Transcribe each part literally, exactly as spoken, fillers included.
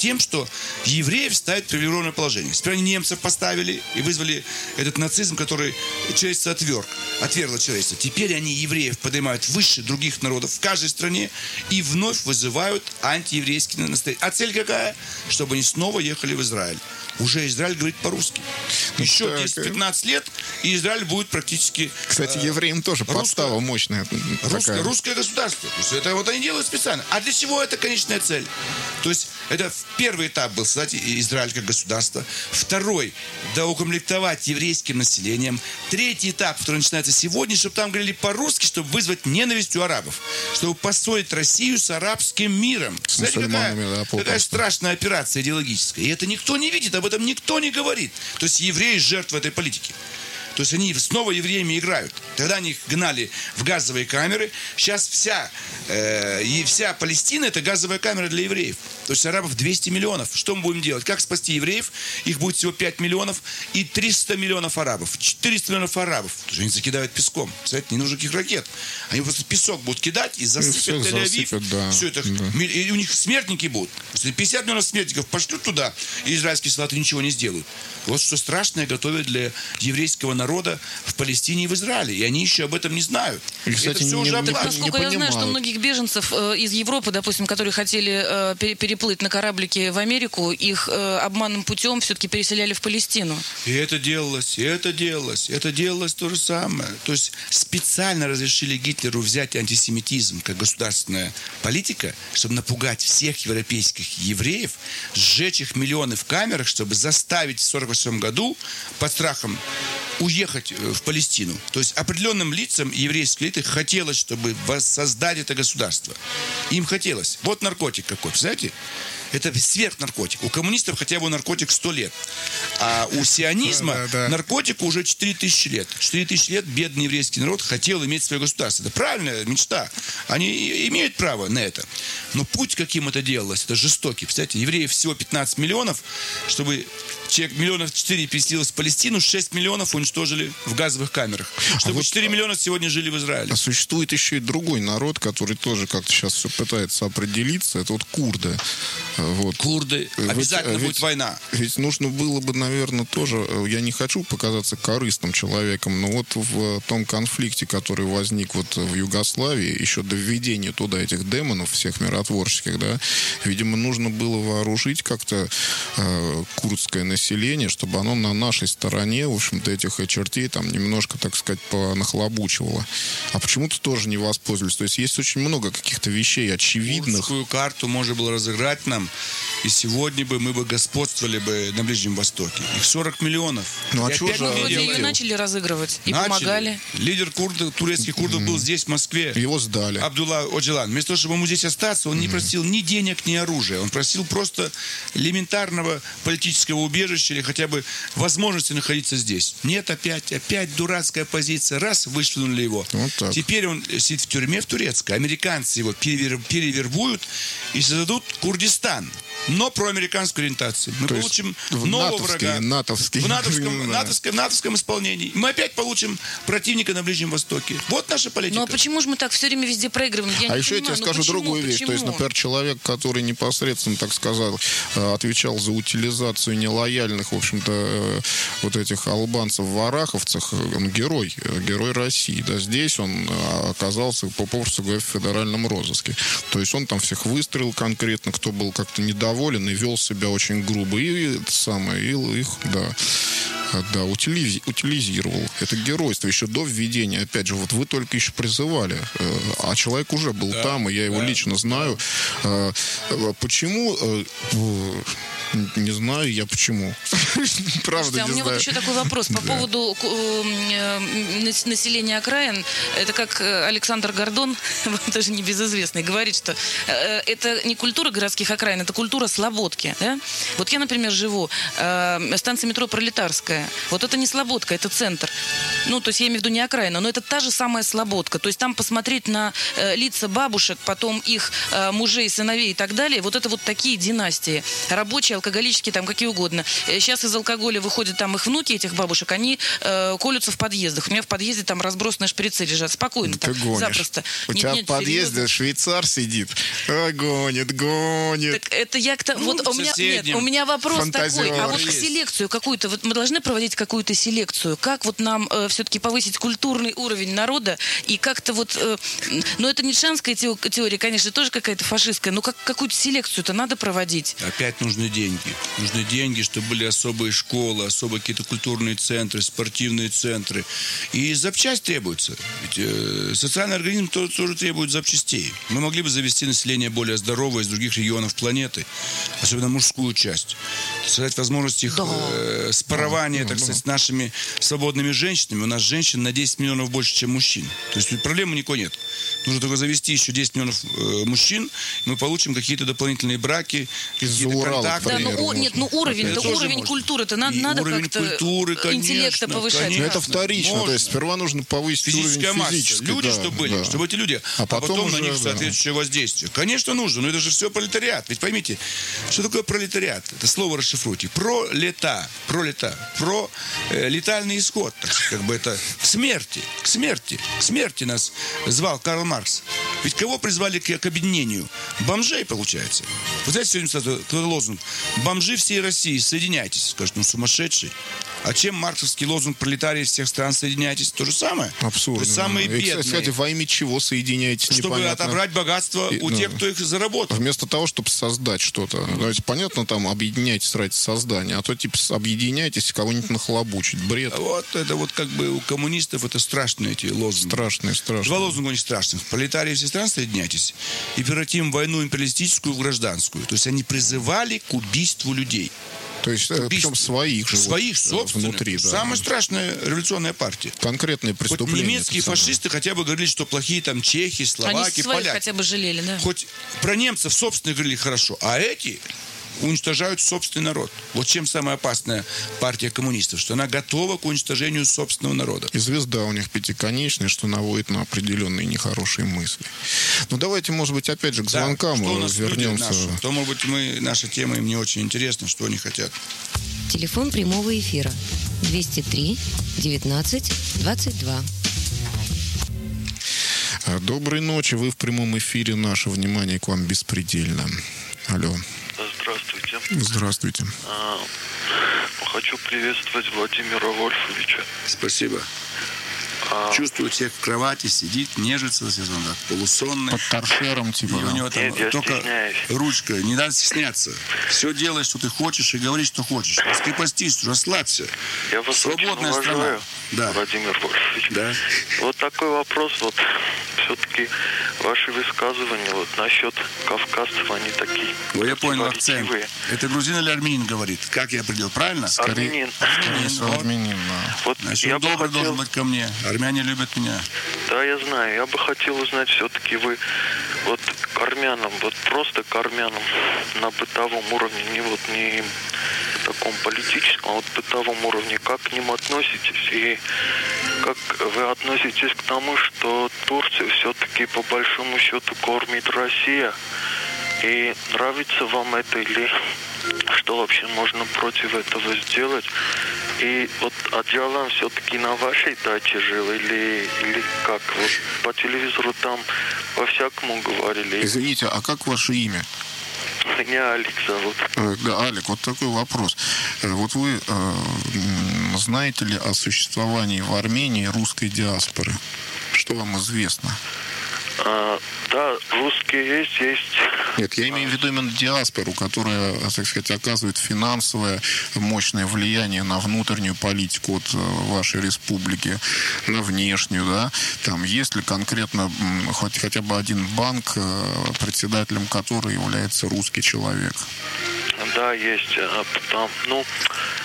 тем, что евреев ставят в привилегированное положение. Сперва они немцев поставили и вызвали этот нацизм, который человечество отверг, отвергло человечество. Теперь они евреев поднимают выше других народов в каждой стране и вновь вызывают антиеврейские настроения. А цель какая? Чтобы они снова ехали в Израиль. Уже Израиль говорит по-русски. Еще десять-пятнадцать лет, и Израиль будет практически... Кстати, евреям тоже русское, подстава мощная. Русское, русское государство. То есть это вот они делают специально. А для чего это конечная цель? То есть это первый этап был создать Израиль как государство. Второй – доукомплектовать еврейским населением. Третий этап, который начинается сегодня, чтобы там говорили по-русски, чтобы вызвать ненависть у арабов. Чтобы поссорить Россию с арабским миром. С Знаете, какая, да, какая страшная операция идеологическая. И это никто не видит, об этом никто не говорит. То есть евреи жертвы этой политики. То есть они снова евреями играют. Тогда они их гнали в газовые камеры. Сейчас вся, э, и вся Палестина – это газовая камера для евреев. То есть арабов двести миллионов. Что мы будем делать? Как спасти евреев? Их будет всего пять миллионов и триста миллионов арабов. четыреста миллионов арабов. Потому что они закидают песком. Кстати, не нужно никаких ракет. Они просто песок будут кидать и засыпят и Тель-Авив. Да, все это, да. И у них смертники будут. Если пятьдесят миллионов смертников пошлют туда, и израильские солдаты ничего не сделают. Вот что страшное готовят для еврейского народа. народа в Палестине и в Израиле. И они еще об этом не знают. И, кстати, это все не, уже не, так, насколько я знаю, что многих беженцев э, из Европы, допустим, которые хотели э, переплыть на кораблике в Америку, их э, обманным путем все-таки переселяли в Палестину. И это делалось, и это делалось, это делалось то же самое. То есть специально разрешили Гитлеру взять антисемитизм как государственная политика, чтобы напугать всех европейских евреев, сжечь их миллионы в камерах, чтобы заставить в сорок восьмом году под страхом уехать в Палестину. То есть определенным лицам еврейской элиты хотелось, чтобы воссоздать это государство. Им хотелось. Вот наркотик какой, знаете? Это сверхнаркотик. У коммунистов хотя бы наркотик сто лет. А у сионизма да, да, да. наркотику уже четыре тысячи лет. четыре тысячи лет бедный еврейский народ хотел иметь свое государство. Это правильная мечта. Они имеют право на это. Но путь, каким это делалось, это жестокий. Представляете, евреев всего пятнадцать миллионов, чтобы человек миллионов четыре переселилось в Палестину, шесть миллионов уничтожили в газовых камерах. Чтобы а вот, четыре миллиона сегодня жили в Израиле. А существует еще и другой народ, который тоже как-то сейчас все пытается определиться. Это вот курды. Вот. Курды. Обязательно ведь, будет война. Ведь нужно было бы, наверное, тоже... Я не хочу показаться корыстным человеком, но вот в том конфликте, который возник вот в Югославии, еще до введения туда этих демонов всех миротворческих, да, видимо, нужно было вооружить как-то э, курдское население, чтобы оно на нашей стороне, в общем-то, этих чертей там немножко, так сказать, понахлобучивало. А почему-то тоже не воспользовались. То есть есть очень много каких-то вещей очевидных. Курдскую карту можно было разыграть нам, и сегодня бы мы бы господствовали бы на Ближнем Востоке. Их сорок миллионов. Ну а что же вроде ее начали разыгрывать и начали. Помогали. Лидер курдов, турецких курдов mm. был здесь, в Москве. Его сдали. Абдулла Оджелан. Вместо того, чтобы ему здесь остаться, он mm. не просил ни денег, ни оружия. Он просил просто элементарного политического убежища или хотя бы возможности находиться здесь. Нет, опять, опять дурацкая позиция. Раз, вышлюнули его. Вот теперь он сидит в тюрьме в турецкой. Американцы его перевер, перевербуют и создадут Курдистан, но про американскую ориентацию. Мы То получим нового врага натовский, в, натовском, натовском, в натовском исполнении. Мы опять получим противника на Ближнем Востоке. Вот наша политика. Ну а почему же мы так все время везде проигрываем? Я а не еще понимаю, я тебе ну скажу почему? другую вещь. Почему? То есть, например, человек, который непосредственно, так сказал, отвечал за утилизацию нелояльных, в общем-то, вот этих албанцев-вараховцев, он герой, герой России. Да, здесь он оказался, попросту говоря, в федеральном розыске. То есть он там всех выстроил конкретно, кто был как-то недоволен и вел себя очень грубо. И это самое, и их, да, да, утилизи, утилизировал. Это геройство еще до введения. Опять же, вот вы только еще призывали, а человек уже был да, там, и я его да. лично знаю. Почему... Не знаю я почему. Правда, а не у меня знаю. вот еще такой вопрос по да. поводу э, населения окраин. Это как Александр Гордон, вам тоже небезызвестный, говорит, что э, это не культура городских окраин, это культура слободки. Да? Вот я, например, живу, э, станция метро Пролетарская. Нежанская. Вот это не Слободка, это центр. Ну, то есть я имею в виду не окраина, но это та же самая Слободка. То есть там посмотреть на э, лица бабушек, потом их э, мужей, сыновей и так далее, вот это вот такие династии. Рабочие, алкоголические, там какие угодно. Сейчас из алкоголя выходят там их внуки, этих бабушек, они э, колются в подъездах. У меня в подъезде там разбросанные шприцы лежат. Спокойно, Ты так, гонишь. запросто. У Нет, тебя нет, в подъезде серьезно. швейцар сидит. Ой, гонит, гонит. Так это я-то... Ну, вот у меня, нет, у меня вопрос такой. А вот есть. селекцию какую-то, вот мы должны проводить какую-то селекцию. Как вот нам э, все-таки повысить культурный уровень народа и как-то вот... Э, ну, это ницшанская теория, конечно, тоже какая-то фашистская, но как, какую-то селекцию-то надо проводить. Опять нужны деньги. Нужны деньги, чтобы были особые школы, особые какие-то культурные центры, спортивные центры. И запчасть требуется. Ведь э, социальный организм тоже, тоже требует запчастей. Мы могли бы завести население более здоровое из других регионов планеты, особенно мужскую часть. Создать возможность их Да. э, спарования, Да, так да. сказать, с нашими свободными женщинами. У нас женщин на десять миллионов больше, чем мужчин. То есть проблемы никакой нет. Нужно только завести еще десять миллионов э, мужчин, мы получим какие-то дополнительные браки, Из-за какие-то Урала, контакты. Да, ну, примеру, о, нет, ну можно. уровень, Это да, тоже уровень можно. культуры-то надо, И надо уровень как-то культуры, конечно, интеллекта повышать. конечно. Но это вторично, Можно. то есть сперва нужно повысить Физическая уровень масса. физической. Люди, да, что были, да. чтобы эти люди, А а потом, потом на уже, них да. соответствующее воздействие. Конечно, нужно, но это же все пролетариат. Ведь поймите, что такое пролетариат? Это слово расшифруйте. Пролета, пролета, про э, летальный исход. Так сказать, как бы это к смерти, к смерти, к смерти нас звал Карл Маркс. Ведь кого призвали к, к объединению? Бомжей, получается. Вы знаете, сегодня кстати, лозунг «Бомжи всей России, соединяйтесь». Скажут, ну сумасшедший. А чем марксовский лозунг «Пролетарии всех стран, соединяйтесь»? То же самое. Абсурдно. То есть самые И, бедные. кстати, во имя чего соединяетесь, Чтобы непонятно. отобрать богатство И, у ну, тех, кто их заработал. Вместо того, чтобы создать что-то. То есть, понятно, там, объединяйтесь ради создания, а то, типа, с- объединяйтесь, кого-нибудь нахлобучить. Бред. Вот это вот как бы у коммунистов это страшные эти лозунги. Страшные, страшные. Два лозунга у них страшных. Пролетарии всех стран, соединяйтесь. И превратим войну империалистическую в гражданскую. То есть они призывали к убийству людей. То есть, э, Убийство. причем своих же. Своих вот, э, собственных. внутри, да. Самая страшная революционная партия. Конкретные Хоть преступления. немецкие это самое. фашисты хотя бы говорили, что плохие там чехи, Они словаки, своих поляки. хотя бы жалели, да? Хоть про немцев собственных говорили хорошо, а эти уничтожают собственный народ. Вот чем самая опасная партия коммунистов, что она готова к уничтожению собственного народа. И звезда у них пятиконечная, что наводит на определенные нехорошие мысли. Ну, давайте, может быть, опять же к Да, звонкам что у э, нас люди вернемся. наши? То, может быть, мы, наша тема им не очень интересна, что они хотят. Телефон прямого эфира двести три девятнадцать двадцать два. Э, Доброй ночи, вы в прямом эфире. Наше внимание к вам беспредельно. Алло. Здравствуйте. Здравствуйте. А, Хочу приветствовать Владимира Вольфовича. Спасибо. А, Чувствую человек в кровати, сидит, нежится, сезон, так, полусонный. Под торшером, И типа, у да? него там Нет, я только стесняюсь. ручка. Не надо стесняться. Все делай, что ты хочешь, и говори, что хочешь. Раскрепостись, расслабься. Я вас Свободная очень страна. уважаю, Да. Владимир Вольфович. Да. Вот такой вопрос, вот все-таки ваши высказывания вот насчет кавказцев, они такие Ой, я понял акцент. противоречивые. Это грузин или армянин говорит? Как я определил, правильно? Армянин. Если Вот. армянин, да. Вот Значит, я он бы добрый хотел, должен быть ко мне. Армяне любят меня. да, я знаю, я бы хотел узнать, все-таки вы вот к армянам, вот просто к армянам на бытовом уровне, не вот не таком политическом, а вот бытовом уровне, как к ним относитесь и как вы относитесь к тому, что Турция все-таки по большому счету кормит Россия, и нравится вам это или что вообще можно против этого сделать? И вот Аджалан все-таки на вашей даче жил или, или как? Вот по телевизору там по-всякому говорили. Извините, а как ваше имя? Меня Алекс зовут. Э, Да, Алик, вот такой вопрос. Э, Вот вы э, м, знаете ли о существовании в Армении русской диаспоры? Что вам известно? А, да, русские есть, есть. Нет, я имею в виду именно диаспору, которая, так сказать, оказывает финансовое мощное влияние на внутреннюю политику вот, э, вашей республики, на внешнюю, да. Там есть ли конкретно м, хоть хотя бы один банк, э, председателем которого является русский человек? Да, есть. А, там, ну,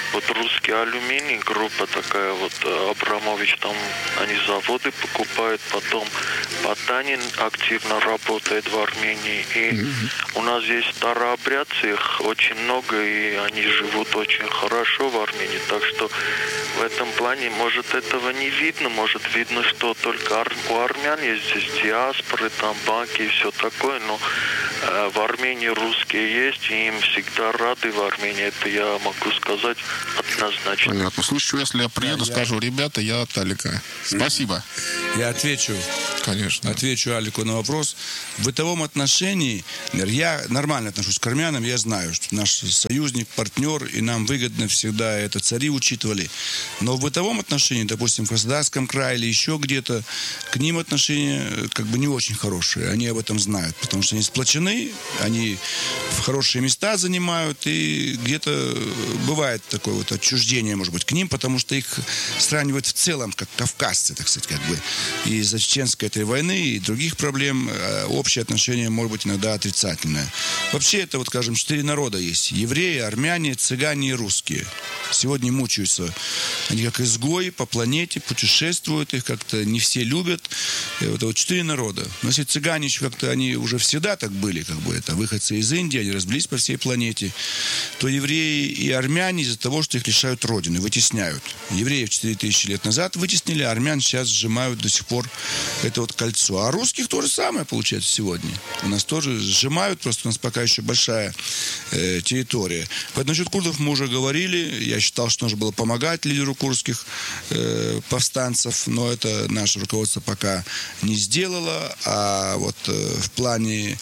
вот русский алюминий, группа такая, вот Абрамович, там они заводы покупают, потом Потанин активно работает в Армении, и mm-hmm. у нас есть старообрядцы, их очень много, и они живут очень хорошо в Армении, так что в этом плане, может, этого не видно, может, видно, что только ар- у армян есть здесь диаспоры, там банки и все такое, но э, в Армении русские есть, и им всегда рады в Армении, это я могу сказать однозначно. Понятно. Слушай, если я приеду, да, скажу, я... ребята, я от Алика. Спасибо. Я отвечу. Конечно. Отвечу Алику на вопрос. В бытовом отношении я нормально отношусь к армянам, я знаю, что наш союзник, партнер, и нам выгодно всегда это цари учитывали. Но в бытовом отношении, допустим, в Краснодарском крае или еще где-то, к ним отношения как бы не очень хорошие. Они об этом знают, потому что они сплочены, они в хорошие места занимают, и где-то бывает такое вот отчуждение, может быть, к ним, потому что их сравнивают в целом как кавказцы, так сказать, как бы. И из-за чеченской этой войны и других проблем общее отношение может быть иногда отрицательное. Вообще это, вот, скажем, четыре народа есть. Евреи, армяне, цыгане и русские. Сегодня мучаются. Они как изгои по планете, путешествуют, их как-то не все любят. И вот, вот четыре народа. Но если цыгане еще как-то, они уже всегда так были, как бы, это выходцы из Индии, они разбились по всей планете, то евреи и армяне из-за того, что их лишают родины, вытесняют. Евреев четыре тысячи лет назад вытеснили, а армян сейчас сжимают до сих пор это вот кольцо. А русских то же самое получается сегодня. У нас тоже сжимают, просто у нас пока еще большая э, территория. Вот насчет курдов мы уже говорили. Я считал, что нужно было помогать лидеру курдских э, повстанцев, но это наше руководство пока не сделало. А вот э, в плане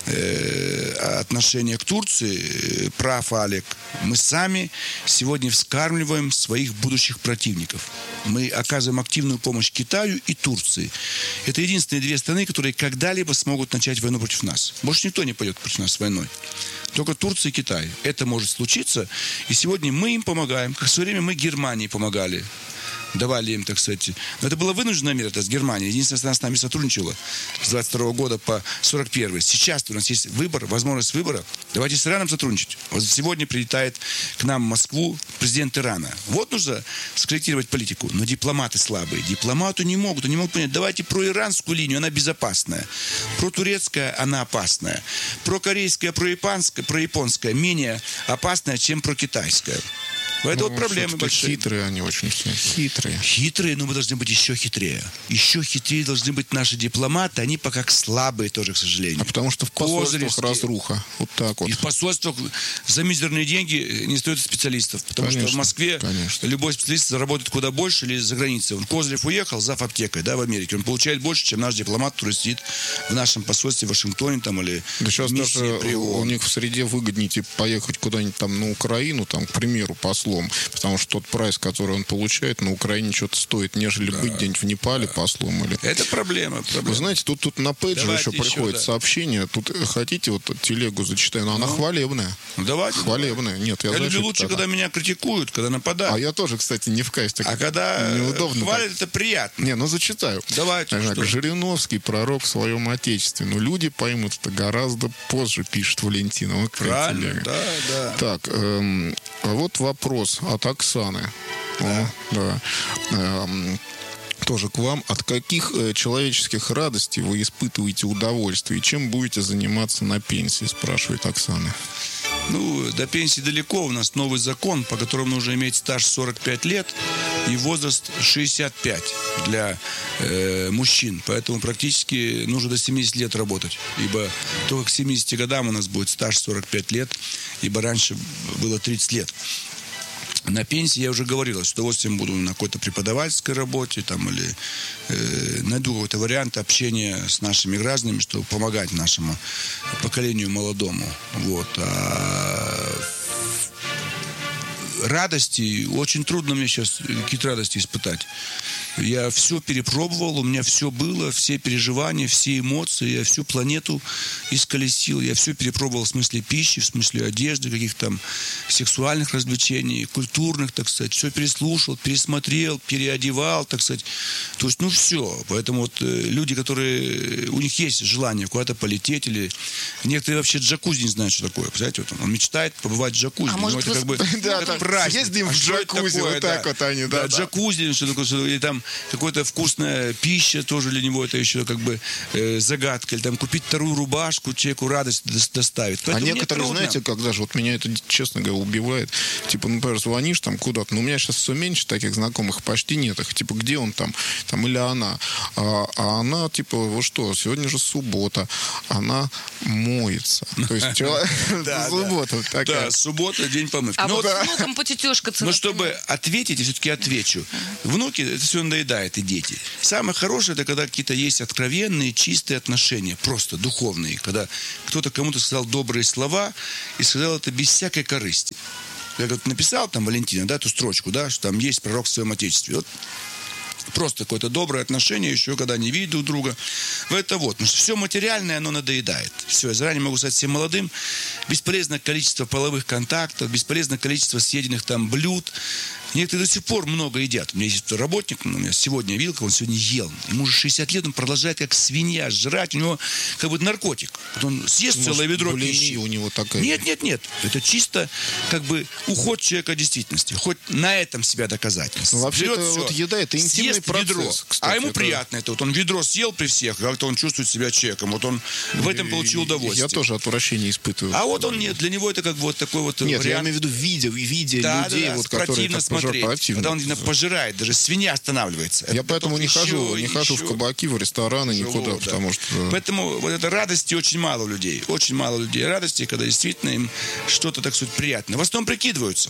э, отношения к Турции, э, прав Алик, мы сами сегодня вскармливаем своих будущих противников. Мы оказываем активную помощь Китаю и Турции. Это единственные две страны, которые когда-либо смогут начать войну против нас. Больше никто не пойдет против нас с войной. Только Турция и Китай. Это может случиться. И сегодня мы им помогаем, как в свое время мы Германии помогали. Давали им, так сказать. Но это было вынужденная мера, это с Германией. Единственная страна с нами сотрудничала с двадцать второго года по сорок первый. Сейчас у нас есть выбор, возможность выбора. Давайте с Ираном сотрудничать. Вот сегодня прилетает к нам в Москву президент Ирана. Вот нужно скорректировать политику. Но дипломаты слабые. Дипломаты не могут. Они могут понять, давайте про иранскую линию, она безопасная. Про турецкая, она опасная. Про корейская, про японская, про японская менее опасная, чем про китайская. Это ну, вот проблемы большие. Хитрые они очень хитрые. Хитрые, но мы должны быть еще хитрее. Еще хитрее должны быть наши дипломаты. Они пока слабые тоже, к сожалению. А потому что в посольствах разруха. Вот так вот. И в посольствах за мизерные деньги не стоят специалистов. Потому конечно, что в Москве конечно. любой специалист заработает куда больше или за границей. Он Козырев уехал зав. Аптекой, да, в Америке. Он получает больше, чем наш дипломат, который сидит в нашем посольстве в Вашингтоне там, или да сейчас даже при ООН. У них в среде выгоднее типа, поехать куда-нибудь там на Украину, там, к примеру, послом. Потому что тот прайс, который он получает, на Украине что-то стоит, нежели да. быть где-нибудь в Непале да. послом. Или... Это проблема, проблема. Вы знаете, тут, тут на пейджер еще, еще приходит да. сообщение. Тут хотите, вот телегу зачитаю, но она ну, хвалебная. Ну, давайте. Хвалебная. Нет, я, я люблю лучше, тогда. когда меня критикуют, когда нападают. А я тоже, кстати, не в кайф. А когда неудобно хвалят, так. это приятно. Не, ну зачитаю. Давайте. Так, Жириновский, пророк в своем отечестве. Но люди поймут это гораздо позже, пишет Валентина. Вот правильно, да, да. Так, эм, вот вопрос от Оксаны. Да. О, да. Эм, тоже к вам. От каких э, человеческих радостей вы испытываете удовольствие? И чем будете заниматься на пенсии, спрашивает Оксана. Ну, до пенсии далеко. У нас новый закон, по которому нужно иметь стаж сорок пять лет и возраст шестьдесят пять для э, мужчин. Поэтому практически нужно до семидесяти лет работать. Ибо только к семидесяти годам у нас будет стаж сорок пять лет, ибо раньше было тридцать лет. На пенсии я уже говорил, с удовольствием буду на какой-то преподавательской работе там, или э, найду какой-то вариант общения с нашими гражданами, чтобы помогать нашему поколению молодому. Вот. А радости, очень трудно мне сейчас какие-то радости испытать. Я все перепробовал, у меня все было, все переживания, все эмоции, я всю планету исколесил, я все перепробовал в смысле пищи, в смысле одежды, каких-то там сексуальных развлечений, культурных, так сказать, все переслушал, пересмотрел, переодевал, так сказать. То есть, ну, все. Поэтому вот э, люди, которые, у них есть желание куда-то полететь, или некоторые вообще джакузи не знают, что такое. Представляете, вот он, он мечтает побывать в джакузи. А Ну, может, это вы как бы Да, это да, праздник. съездим в А что это джакузи, такое, вот так да. вот они, да, Да, да. джакузи, что такое, что- или там какая-то вкусная пища, тоже для него это еще как бы э, загадка. Или там купить вторую рубашку, человеку радость дос- доставит. А Поэтому мне некоторые, трудно. знаете, когда же, вот меня это, честно говоря, убивает. Типа, например, звонишь там куда-то, ну, у меня сейчас все меньше таких знакомых, почти нет их. Типа, где он там? Там или она? А, а она, типа, вот что, сегодня же суббота. Она моется. То есть, человек- Да, суббота такая. Да, суббота, день помывки. А Ну, вот вот, с внуком потетешкаться. но чтобы ответить, я все-таки отвечу. Внуки, это все надоедает, и дети. Самое хорошее, это когда какие-то есть откровенные, чистые отношения, просто духовные. Когда кто-то кому-то сказал добрые слова и сказал это без всякой корысти. Я вот написал там Валентина, да, эту строчку, да, что там есть пророк в своем отечестве. Вот просто какое-то доброе отношение, еще когда не видят друг друга. Это вот. Потому что все материальное, оно надоедает. Все, я заранее могу сказать всем молодым. Бесполезное количество половых контактов, бесполезное количество съеденных там блюд. Некоторые до сих пор много едят. У меня есть работник, у меня сегодня я видел, как он сегодня ел. Ему уже шестьдесят лет, он продолжает как свинья жрать. У него как бы наркотик. Вот он съест Может, целое ведро булимия пищи. у него такая. Нет, нет, нет. Это чисто как бы уход человека от действительности. Хоть на этом себя доказать. Ну, вообще-то Берет всё, вот еда — это интимный съест процесс, ведро. кстати, А ему это- приятно это. Вот он ведро съел при всех, как-то он чувствует себя человеком. Вот он в этом получил удовольствие. Я тоже отвращение испытываю. А вот он нет. Для него это как бы вот такой вот Нет, я вариант. имею в виду видя, видя Да, людей, да, да, вот, которые противно так пожар- смотреть. противно. Когда он именно пожирает, даже свинья останавливается. Я Это поэтому не только хожу, еще, не хожу в еще кабаки, в рестораны, тяжело, никуда, да. потому что... Поэтому вот этой радости очень мало у людей. Очень мало людей радости, когда действительно им что-то, так сказать, приятное. В основном прикидываются.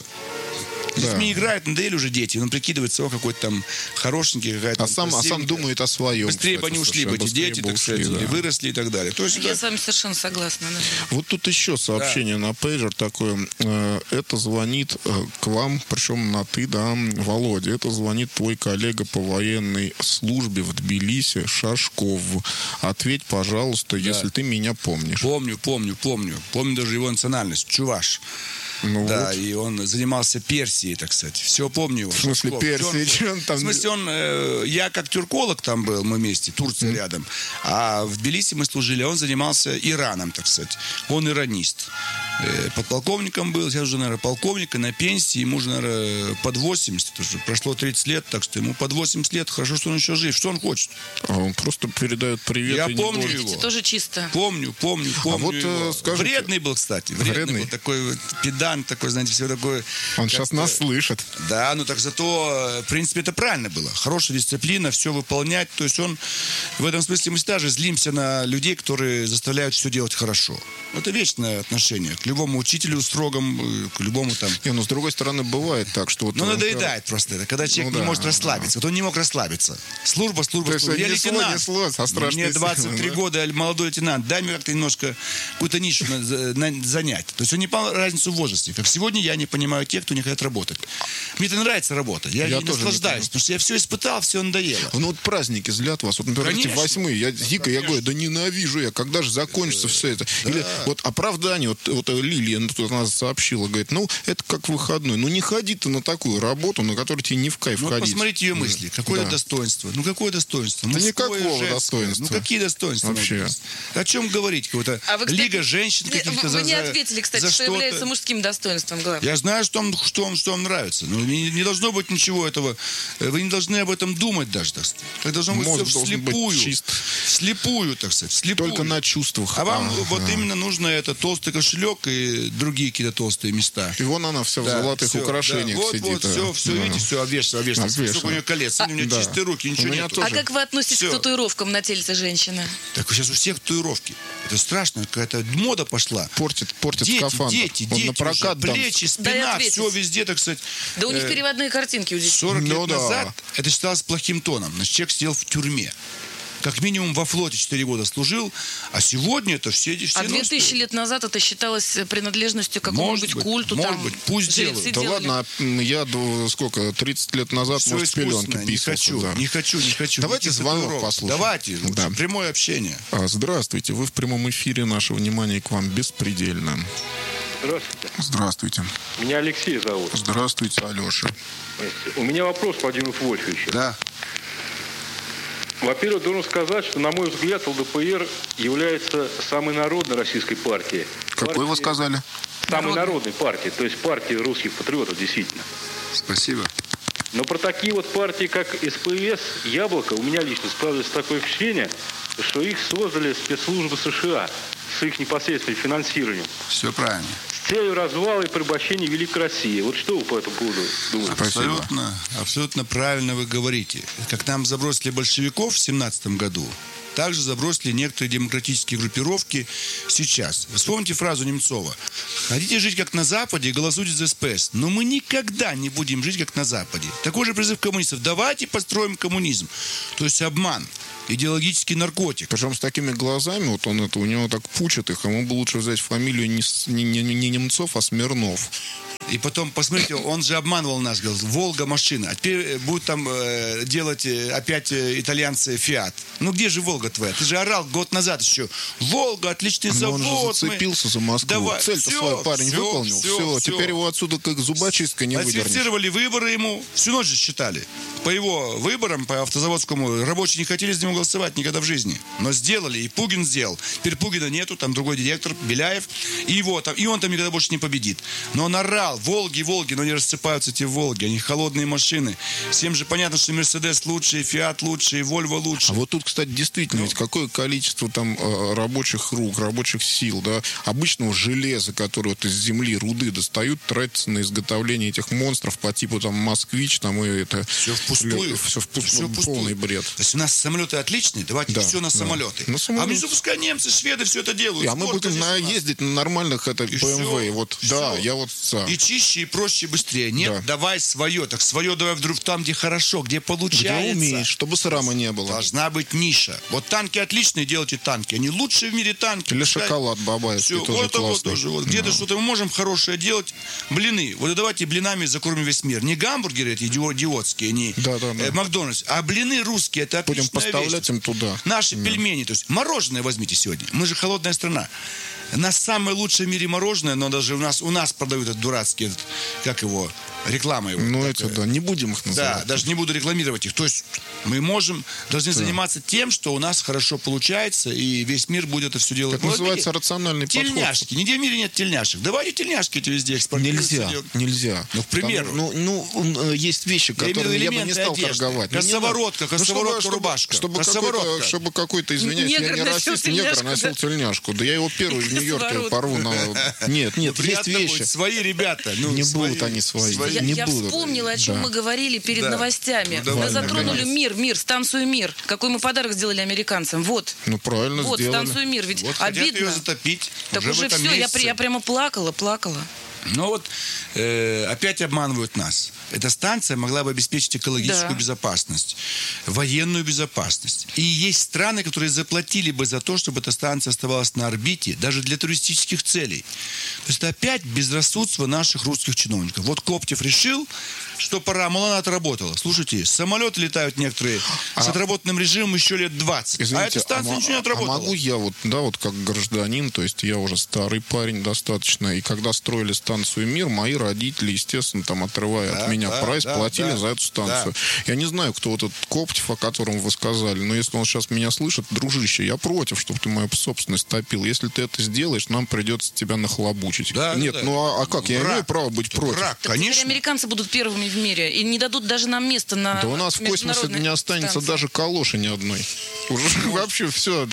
С Да. детьми играют, надоели уже дети. Он прикидывается, о, какой-то там хорошенький, какая-то А сам, а сам красивенькая. думает о своем. Быстрее бы кстати, они ушли совершенно. бы, эти Быстрее дети, бы так сказать, ушли, или да. выросли и так далее. То есть, Я да. с вами совершенно согласна. да. Вот тут еще сообщение на пейджер такое. Э, Это звонит э, к вам, причем на ты, да, Володя. Это звонит твой коллега по военной службе в Тбилиси, Шашков. Ответь, пожалуйста, если ты меня помнишь. Помню, помню, помню. Помню даже его национальность. Чуваш. Ну Да, вот. и он занимался Персией, так сказать. Все помню его. В смысле, Шашков. Персией? Он- Чё он там- В смысле, он... э, я как тюрколог там был, мы вместе, Турция рядом. А в Тбилиси мы служили, а он занимался Ираном, так сказать. Он иранист. Э, подполковником был, сейчас уже, наверное, полковник, и на пенсии. Ему уже, наверное, под восемьдесят. Потому что прошло тридцать лет, так что ему под восемьдесят лет. Хорошо, что он еще жив. Что он хочет? А он просто передает привет. Я и не помню больше. его. Видите, тоже чисто. Помню, помню, помню. вот, э, его. скажите- Вредный был, кстати. Вредный, Вредный? был. Такой вот педант, такой, знаете, все такое. Он сейчас как-то- нас слышит. Да, ну так зато, в принципе, это правильно было. Хорошая дисциплина, все выполнять. То есть он, в этом смысле мы всегда же злимся на людей, которые заставляют все делать хорошо. Это вечное отношение к любому учителю строгому, к любому там... Не, но с другой стороны, бывает так, что вот... Ну, он надоедает просто это, когда человек Ну, не да, может да. расслабиться. Вот он не мог расслабиться. Служба, служба, То есть служба. Я ни слова, лейтенант. ни слова, со страшной Мне двадцать три силой, да? года, молодой лейтенант. Дай мне как-то немножко какую-то нишу на- за- на- занять. То есть он не понял разницу в возрасте. Как сегодня я не понимаю тех, кто не хотят работать. Мне это нравится работа. Я, Я ей тоже не наслаждаюсь, потому что я все испытал, все надоело. Ну вот праздники злят вас. Вот, например, эти Конечно. восьмые, я дико, я говорю, да ненавижу я, когда же закончится все это. Или вот оправдание, вот, вот Лилия ну, тут она сообщила, говорит, ну это как выходной. Ну не ходи ты на такую работу, на которую тебе не в кайф Ну, вот ходить. посмотрите ее мысли. Какое Да. достоинство? Ну, какое достоинство? Да Мужское, никакого женское. достоинства. Ну, какие достоинства? Вообще. могут быть? О чем говорить? Какая-то А вы, кстати, лига женщин не- каких-то Вы за, не за- ответили, кстати, за что что-то. является мужским достоинством, главное. Я знаю, что вам, что вам, что вам нравится. Но не, не должно быть ничего этого. Вы не должны об этом думать даже. Так сказать. Так должно быть Мозг все должен быть вслепую. чист. Вслепую, так сказать. Вслепую. Только на чувствах. А вам Ага. вот именно нужно это толстый кошелек и другие какие-то толстые места. И вон она вся в Да, золотых всё, украшениях да. Вот, сидит. вот, да. все, все, Да. видите, все обвешено, обвешено. Обвешано. Сколько у нее колец. у меня да. чистые руки, ничего У меня нет. тоже. А как вы относитесь Всё. к татуировкам на тельце женщины? Так сейчас у всех татуировки. Это страшно, какая-то мода пошла. Портит, портит Дети, скафандр. дети, Вот дети на прокат уже. дам. Плечи, Дай спина, ответить. все везде, так сказать. Да у них Э, переводные картинки у детей. сорок Ну лет да. назад это считалось плохим тоном. Значит, человек сидел в тюрьме. как минимум во флоте четыре года служил, а сегодня это все, все А две тысячи лет назад это считалось принадлежностью к Может какому-нибудь быть, культу. может там, быть, пусть жрецы делают. Да делали. ладно, а я до- сколько, тридцать лет назад, Все может, в пеленке искусственно, не писался. хочу, да. не хочу, не хочу. Давайте Никаких звонок татуировок. послушаем. Давайте, лучше Да. прямое общение. А, Здравствуйте, вы в прямом эфире, наше внимание к вам беспредельно. Здравствуйте. Здравствуйте. Меня Алексей зовут. Здравствуйте, Алеша. У меня вопрос к Владимиру Вольфовичу. Да. Во-первых, должен сказать, что, на мой взгляд, ЛДПР является самой народной российской партией. Какой вы Партией- сказали? Самой народной партией, то есть партией русских патриотов, действительно. Спасибо. Но про такие вот партии, как СПС, Яблоко, у меня лично складывается такое впечатление, что их создали спецслужбы США с их непосредственным финансированием Все правильно. с целью развала и порабощения Великой России. Вот что вы по этому поводу думаете? Абсолютно, абсолютно правильно вы говорите. Как нам забросили большевиков в семнадцатом году, также забросили некоторые демократические группировки сейчас. Вспомните фразу Немцова. Хотите жить как на Западе, голосуйте за СПС. Но мы никогда не будем жить как на Западе. Такой же призыв коммунистов. Давайте построим коммунизм. То есть обман. Идеологический наркотик. Причем с такими глазами, вот он это, у него так пучит их, ему бы лучше взять фамилию не, с- не, не- не Немцов, а Смирнов. И потом, посмотрите, он же обманывал нас, говорил, Волга машина. А теперь будут там э, делать э, опять э, итальянцы Фиат. Ну где же Волга твоя? Ты же орал год назад еще. Волга, отличный Но завод. он же мы- зацепился за Москву. Давай, Цель-то всё, свой парень всё, выполнил. всё, Все, всё. теперь его отсюда как зубочисткой не выдернешь. Фальсифицировали выборы ему. Всю ночь же считали. По его выборам, по автозаводскому, рабочие не хотели за него голосовать никогда в жизни. Но сделали. И Пугин сделал. Теперь Пугина нету, там другой директор, Беляев. И его там, и он там никогда больше не победит. Но он орал. Волги, Волги. Но не рассыпаются эти Волги. Они холодные машины. Всем же понятно, что Мерседес лучше, Фиат лучше, и Вольво лучше. А вот тут, кстати, действительно, ведь какое количество там э, рабочих рук, рабочих сил, да, обычного железа, которое вот из земли, руды достают, тратится на изготовление этих монстров по типу там Москвич, там и это... Все впустую. Все впустую. Всё впустую. Полный бред. То есть у нас самолеты отличные, давайте Да, все на да. самолеты. На самолеты. А внизу пускай немцы, шведы все это делают. А мы Сборка будем здесь на, у нас. ездить на нормальных это И бэ эм вэ. всё, Вот, всё. да, я вот за. И чище, и проще, и быстрее. Нет, Да. давай свое. Так свое давай вдруг там, где хорошо, где Где получается. умеешь, чтобы срама не было. Должна быть ниша. Вот танки отличные, делайте танки. Они лучшие в мире танки. Или Пускай- шоколад бабаевский Всё, тоже вот, вот классный. тоже. Вот. Где-то Да. что-то мы можем хорошее делать. Блины. Вот и давайте блинами закормим весь мир. Не гамбургеры эти иди- идиотские, не Да, да, да. э, Макдональдс, а блины русские. Это Будем отличная поставлять вещь. им туда. Наши пельмени, то есть мороженое возьмите сегодня. Мы же холодная страна. У нас самое лучшее в мире мороженое, но даже у нас, у нас продают этот дурацкий, этот, как его, реклама его. Ну, Как, эти, да, не будем их да, называть. даже не буду рекламировать их. То есть мы можем, должны заниматься тем, что у нас хорошо получается, и весь мир будет это все делать. Это Ну, называется видите, рациональный подход. тельняшки. Нигде в мире нет тельняшек. Давайте тельняшки эти везде экспортируют. Нельзя, всё делают. нельзя. Ну, к примеру. Потому- ну, ну, э, есть вещи, Я имею в виду которыми я бы не элементы стал одежды. торговать. Ну, не Косоворотка, надо. Ну, чтобы- косоворотка, чтобы- рубашка. Чтобы Косоворотка. какой-то, чтобы какой-то, извиняюсь, я Негр не носил расист, негр тельняшку, носил да? тельняшку. Да я его первый в Нью-Йорке Косоворотка. порву на... Нет, нет, есть Приятно вещи. будет. Свои ребята. Ну, Не свои, будут они свои. свои. Я, Не я будут. вспомнила, о чем Да. мы говорили перед Да. новостями. Ну, давай, мы затронули наконец. мир, мир, станцию «Мир». Какой мы подарок сделали американцам. Вот, Ну, правильно вот, сделали. станцию «Мир». Ведь Вот хотят обидно. ее затопить. Так уже, уже, в этом все, я, месяце. при- я прямо плакала, плакала. Но вот э, опять обманывают нас. Эта станция могла бы обеспечить экологическую Да. безопасность, военную безопасность. И есть страны, которые заплатили бы за то, чтобы эта станция оставалась на орбите, даже для туристических целей. То есть это опять безрассудство наших русских чиновников. Вот Коптев решил, что пора, мол, она отработала. Слушайте, самолеты летают некоторые с отработанным режимом еще лет двадцать. а Извините, эта станция мо- ничего не а отработала. могу я вот, да, вот как гражданин, то есть я уже старый парень достаточно, и когда строили станцию «Мир», мои родители, естественно, там, отрывая Да, от меня да, прайс, да, платили да, за эту станцию. Я не знаю, кто вот этот Коптев, о котором вы сказали, но если он сейчас меня слышит, дружище, я против, чтобы ты мою собственность топил. Если ты это сделаешь, нам придется тебя нахлобучить. Да, Нет, да, да. ну а, а как? Я Враг. имею право быть Это против. враг, Так конечно. теперь американцы будут первыми в мире и не дадут даже нам места на Да у нас в космосе международной не останется станции. даже калоши ни одной. Уже вообще все.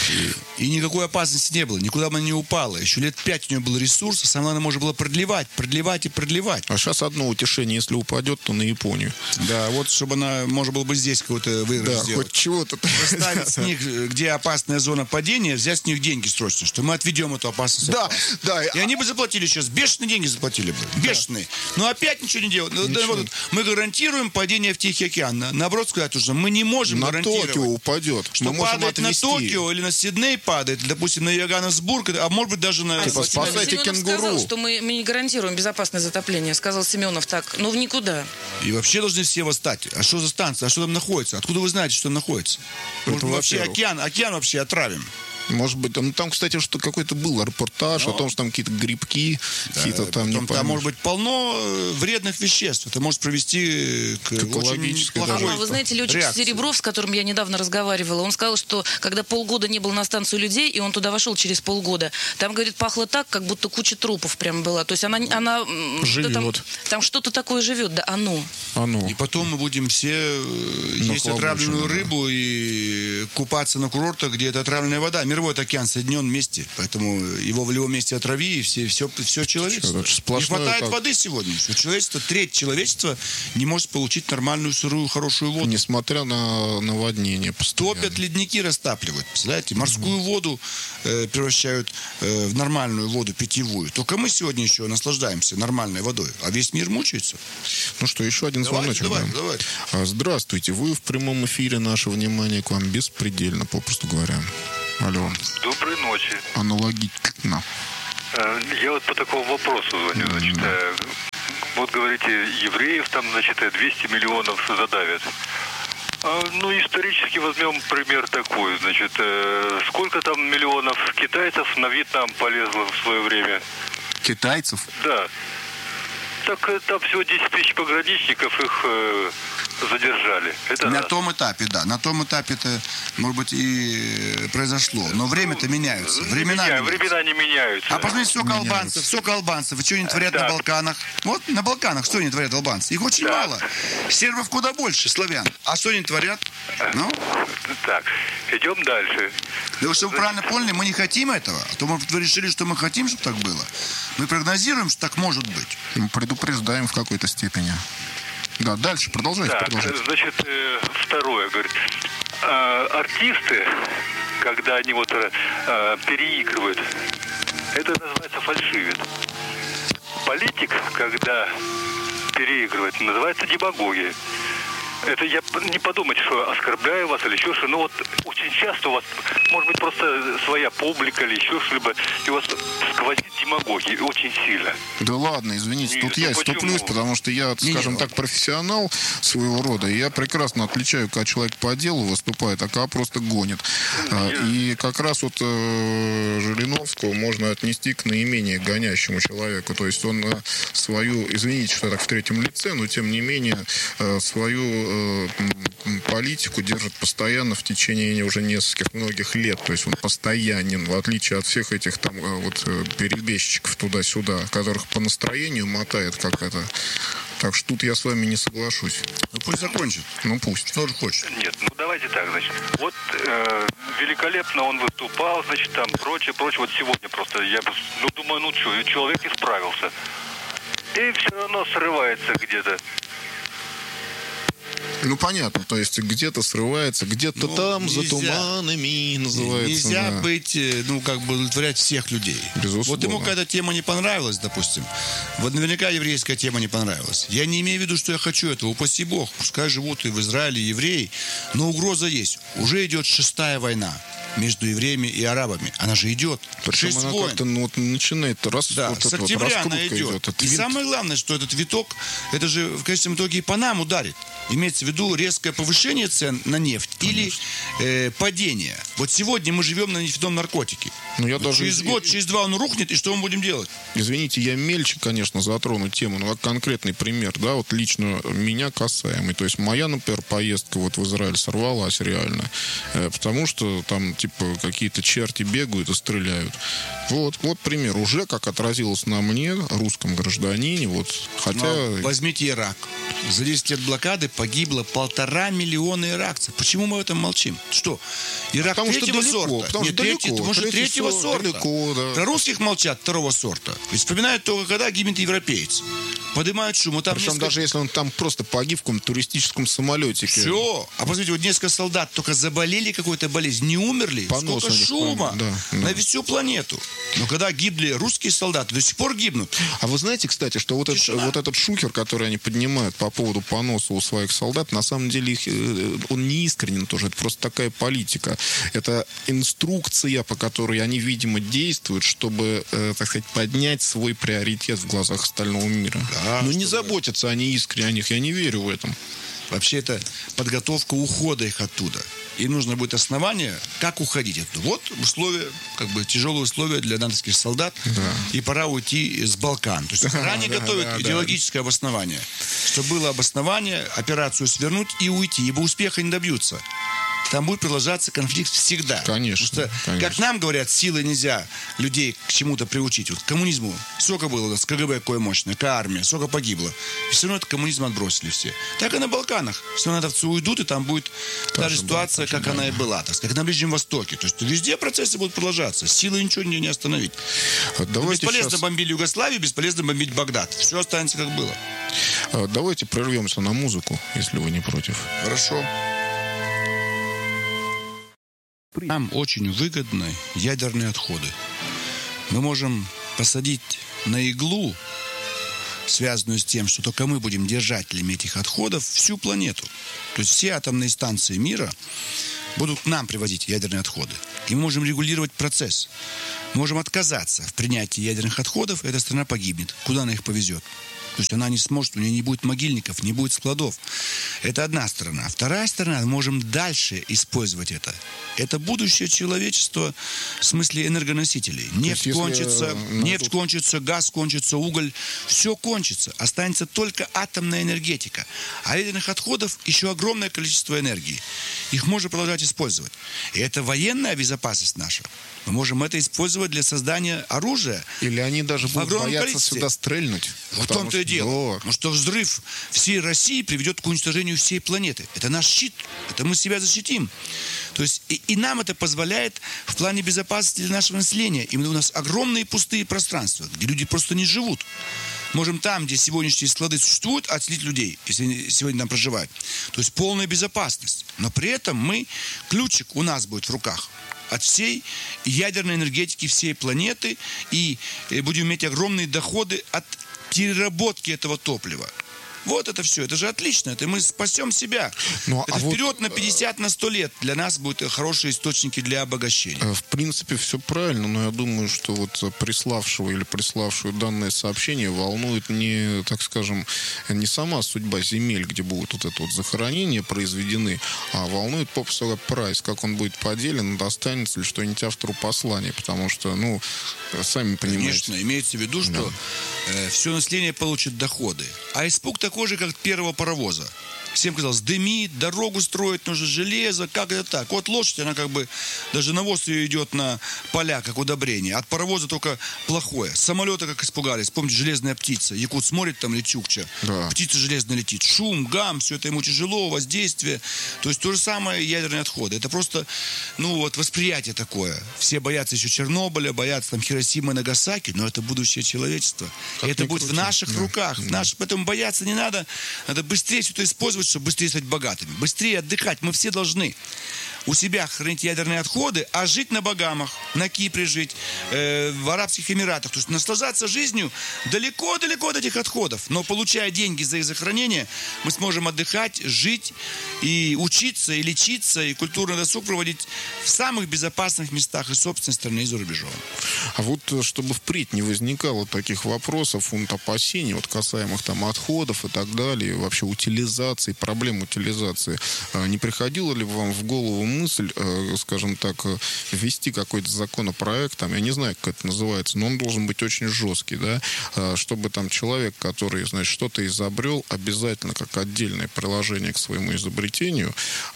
И никакой опасности не было. Никуда бы она не упала. Еще лет пять у нее был ресурс, а самое главное, можно было продлевать, продлевать и продлевать. А сейчас одно утешение. Если упадет, то на Японию. Да, вот чтобы она, может было бы здесь какой-то выигрыш Да, сделать. хоть чего-то. Поставить с них, где опасная зона падения, взять с них деньги срочно, что мы отведем эту опасность. Да, да. И они бы заплатили сейчас, бешеные деньги заплатили бы, бешеные. Но опять ничего не делают. Ну, да, вот, мы гарантируем падение в Тихий океан. На- Наоборот сказать уже, мы не можем На гарантировать. Токио упадет. Что Мы можем падает на отвести. Токио или на Сидней падает, или, допустим, на Йоганнесбург, а может быть даже на... Типа, Латино- спасайте Семенов кенгуру. сказал, что мы, мы не гарантируем безопасное затопление. Сказал Семенов так. Ну, в никуда. И вообще должны все восстать. А что за станция? А что там находится? Откуда вы знаете, что там находится? Может, Это мы вообще во-первых. океан, океан вообще отравим? Может быть, ну там, кстати, что какой-то был репортаж о том, что там какие-то грибки, какие-то там, не Потом, там поймешь. может быть полно э, вредных веществ. Это может привести к, К экологической, очень плохой А вы знаете, летчик реакции. Серебров, с которым я недавно разговаривала, он сказал, что когда полгода не было на станцию людей, и он туда вошел через полгода, там, говорит, пахло так, как будто куча трупов прям была. То есть она... она м, да Живет. там, там что-то такое живет, да, оно. А ну. И потом мы будем все э, есть Нахлобучены, отравленную да. рыбу и купаться на курортах, где это отравленная вода. Мировой океан соединен вместе, поэтому его в любом месте отрави, и все, все, все человечество. Это ж Не сплошное хватает как- воды сегодня. Что человечество, треть человечества не может получить нормальную, сырую, хорошую воду. Несмотря на наводнение постоянно. Топят, ледники растапливают. Представляете, морскую воду э, превращают э, в нормальную воду, питьевую. Только мы сегодня еще наслаждаемся нормальной водой, а весь мир мучается. Ну что, еще один Давайте, звоночек. давайте, да? давайте. А, Здравствуйте, вы в прямом эфире, наше внимание к вам беспредельно, попросту говоря. Алло, Доброй ночи. аналогично. Э, Я вот по такому вопросу звоню. Значит, э, вот говорите, евреев там, значит, э, двести миллионов задавят. А, Ну, исторически возьмем пример такой. Значит, э, сколько там миллионов китайцев на Вьетнам полезло в свое время? Китайцев? Да. Так э, там всего десять тысяч пограничников, их э, задержали. Это На раз. том этапе, да. На том этапе это, может быть, и произошло. Но время-то меняются. Времена Меня- меняются. времена не меняются. А посмотрите, сколько Меняются. албанцев, сколько албанцев. И что они творят Да. на Балканах? Вот на Балканах что они творят, албанцы? Их очень Да. мало. Сербов куда больше, славян. А что они творят? Ну, Так, идем дальше. да вы чтобы вы правильно поняли, мы не хотим этого. А то, может, вы решили, что мы хотим, чтобы так было. Мы прогнозируем, что так может быть. Мы предупреждаем в какой-то степени. Да, дальше, продолжайте, Так, продолжайте. значит, э, второе, говорит, а, артисты, когда они вот э, э, переигрывают, это называется фальшивит. Политик, когда переигрывает, называется демагогия. Это я п- не подумайте, что оскорбляю вас или еще что, но вот очень часто у вас, может быть, просто своя публика или еще что-либо, и у вас сквозит демагогия очень сильно. Да ладно, извините, Нет, тут ну я почему? вступлюсь, потому что я, Не, скажем не, так, профессионал своего рода, и я прекрасно отличаю, когда человек по делу выступает, а когда просто гонит. А, И как раз вот э, Жириновского можно отнести к наименее гонящему человеку. То есть он э, свою, извините, что я так в третьем лице, но тем не менее э, свою э, м, политику держит постоянно в течение уже нескольких многих лет. То есть он постоянен, в отличие от всех этих там э, вот э, перебежчиков туда-сюда, которых по настроению мотает как это. Так что тут я с вами не соглашусь. Ну, пусть закончит. Ну пусть. Что же хочет. Нет, ну давайте так, значит. Вот э, великолепно он выступал, значит, там прочее, прочее. Вот сегодня просто я, ну, думаю, ну что, человек исправился. И все равно срывается где-то. Ну понятно, то есть где-то срывается, где-то Ну, там за нельзя. туманами называется. Нельзя да. быть, э, ну, как бы удовлетворять всех людей. Безусловно. Вот ему какая-то тема не понравилась, допустим. Вот наверняка еврейская тема не понравилась. Я не имею в виду, что я хочу этого. Упаси Бог. Пускай живут и в Израиле евреи. Но угроза есть. Уже идет шестая война между евреями и арабами. Она же идет. Причем Шесть она войн. как-то ну, вот начинает раз, Да, вот с это вот октября она раскрутка идет. идет. Этот И винт. самое главное, что этот виток, это же в конечном итоге и по нам ударит. Имеется в виду резкое повышение цен на нефть или э, падение. Вот сегодня мы живем на нефтяном наркотике. Ну, я Вот даже через из- год, через два он рухнет, и что мы будем делать? Извините, я мельче, конечно, затрону тему, но как конкретный пример, да, вот лично меня касаемый. То есть моя, например, поездка вот в Израиль сорвалась реально, э, потому что там, типа, какие-то черти бегают и стреляют. Вот, вот пример. Уже как отразилось на мне, русском гражданине, вот, хотя... Но возьмите Ирак. За десять лет блокады погибло полтора миллиона иракцев. Почему мы об этом молчим? Что? Ирак Потому что третьего далеко, сорта? потому Нет, что третий- далеко. может, Третий третьего сорт, сорта. далеко, да. Про русских молчат второго сорта. Ведь вспоминают только, когда гибнет европеец. поднимают шум. Вот там Причем несколько... даже если он там просто погиб в каком-то туристическом самолете. Все. А посмотрите, вот несколько солдат только заболели какой-то болезнью, не умерли. Понос Сколько шума да, да. на всю планету. Но когда гибли русские солдаты, до сих пор гибнут. А вы знаете, кстати, что вот, это, вот этот шухер, который они поднимают по поводу поноса у своих солдат, на самом деле их, он не искренен тоже. Это просто такая политика. Это инструкция, по которой они, видимо, действуют, чтобы, э, так сказать, поднять свой приоритет в глазах остального мира. Да, Но не чтобы... заботятся они искренне о них. Я не верю в этом. Вообще это подготовка ухода их оттуда. И нужно будет основание, как уходить оттуда. Вот условия, как бы тяжелые условия для натовских солдат. Да. И пора уйти с Балкан. То есть заранее да, готовят да, идеологическое да. обоснование. Чтобы было обоснование, операцию свернуть и уйти. Ибо успеха не добьются. Там будет продолжаться конфликт всегда. Конечно, Потому что, конечно. как нам говорят, силой нельзя людей к чему-то приучить. Вот к коммунизму сколько было у нас, КГБ какое мощное, армия, сколько погибло. И все равно этот коммунизм отбросили все. Так и на Балканах. Все натовцы уйдут, и там будет та, та же ситуация, как да. она и была. Так сказать, как на Ближнем Востоке. То есть везде процессы будут продолжаться. Силой ничего не, не остановить. Бесполезно сейчас... бомбили Югославию, бесполезно бомбить Багдад. Все останется как было. Давайте прервемся на музыку, если вы не против. Хорошо. Нам очень выгодны ядерные отходы. Мы можем посадить на иглу, связанную с тем, что только мы будем держателями этих отходов, всю планету. То есть все атомные станции мира будут к нам привозить ядерные отходы. И мы можем регулировать процесс. Мы можем отказаться в принятии ядерных отходов, и эта страна погибнет. Куда она их повезет? То есть она не сможет, у нее не будет могильников, не будет складов. Это одна сторона. Вторая сторона, мы можем дальше использовать это. Это будущее человечества в смысле энергоносителей. Нефть если, кончится, ну, нефть тут... кончится, газ кончится, уголь. Все кончится. Останется только атомная энергетика. А ядерных отходов еще огромное количество энергии. Их можно продолжать использовать. И это военная безопасность наша. Мы можем это использовать для создания оружия. Или они даже будут бояться количестве. сюда стрельнуть. В том-то и дело. Потому что взрыв всей России приведет к уничтожению всей планеты. Это наш щит. Это мы себя защитим. То есть и, и нам это позволяет в плане безопасности для нашего населения. Именно у нас огромные пустые пространства, где люди просто не живут. Можем там, где сегодняшние склады существуют, отселить людей, если сегодня там проживают. То есть полная безопасность. Но при этом мы, ключик у нас будет в руках от всей ядерной энергетики всей планеты, и будем иметь огромные доходы от переработки этого топлива. Вот это все. Это же отлично. Это мы спасем себя. Ну, это а вперед вот, на пятьдесят, на сто лет. Для нас будут хорошие источники для обогащения. В принципе, все правильно, но я думаю, что вот приславшего или приславшую данное сообщение волнует не, так скажем, не сама судьба земель, где будут вот это вот захоронения произведены, а волнует попсовый прайс, как он будет поделен, достанется ли что-нибудь автору послания, потому что, ну, сами понимаете. Конечно, имеется в виду, что да. э, все население получит доходы. А испуг такой же, как первого паровоза. Всем казалось, дымит, дорогу строить, нужно железо, как это так? Вот лошадь, она как бы, даже навоз ее идет на поля, как удобрение. От паровоза только плохое. Самолеты как испугались. Помните, железная птица. Якут смотрит, там, или Чукча. Да. Птица железная летит. Шум, гам, все это ему тяжело, воздействие. То есть то же самое ядерные отходы. Это просто, ну вот, восприятие такое. Все боятся еще Чернобыля, боятся там Хиросимы и Нагасаки, но это будущее человечества. И это будет крути. в наших да. руках. Да. В наш... Поэтому бояться не надо. Надо быстрее все это использовать, чтобы быстрее стать богатыми. Быстрее отдыхать. Мы все должны у себя хранить ядерные отходы, а жить на Багамах, на Кипре жить, э, в Арабских Эмиратах. То есть наслаждаться жизнью далеко-далеко от этих отходов. Но получая деньги за их захоронение, мы сможем отдыхать, жить и учиться, и лечиться, и культурный досуг проводить в самых безопасных местах и собственной стране, и за рубежом. А вот чтобы впредь не возникало таких вопросов, фунт опасений, вот касаемых там отходов и так далее, вообще утилизации, проблем утилизации, не приходило ли вам в голову мысль, скажем так, ввести какой-то законопроект, там, я не знаю, как это называется, но он должен быть очень жесткий, да, чтобы там человек, который, значит, что-то изобрел, обязательно как отдельное приложение к своему изобретению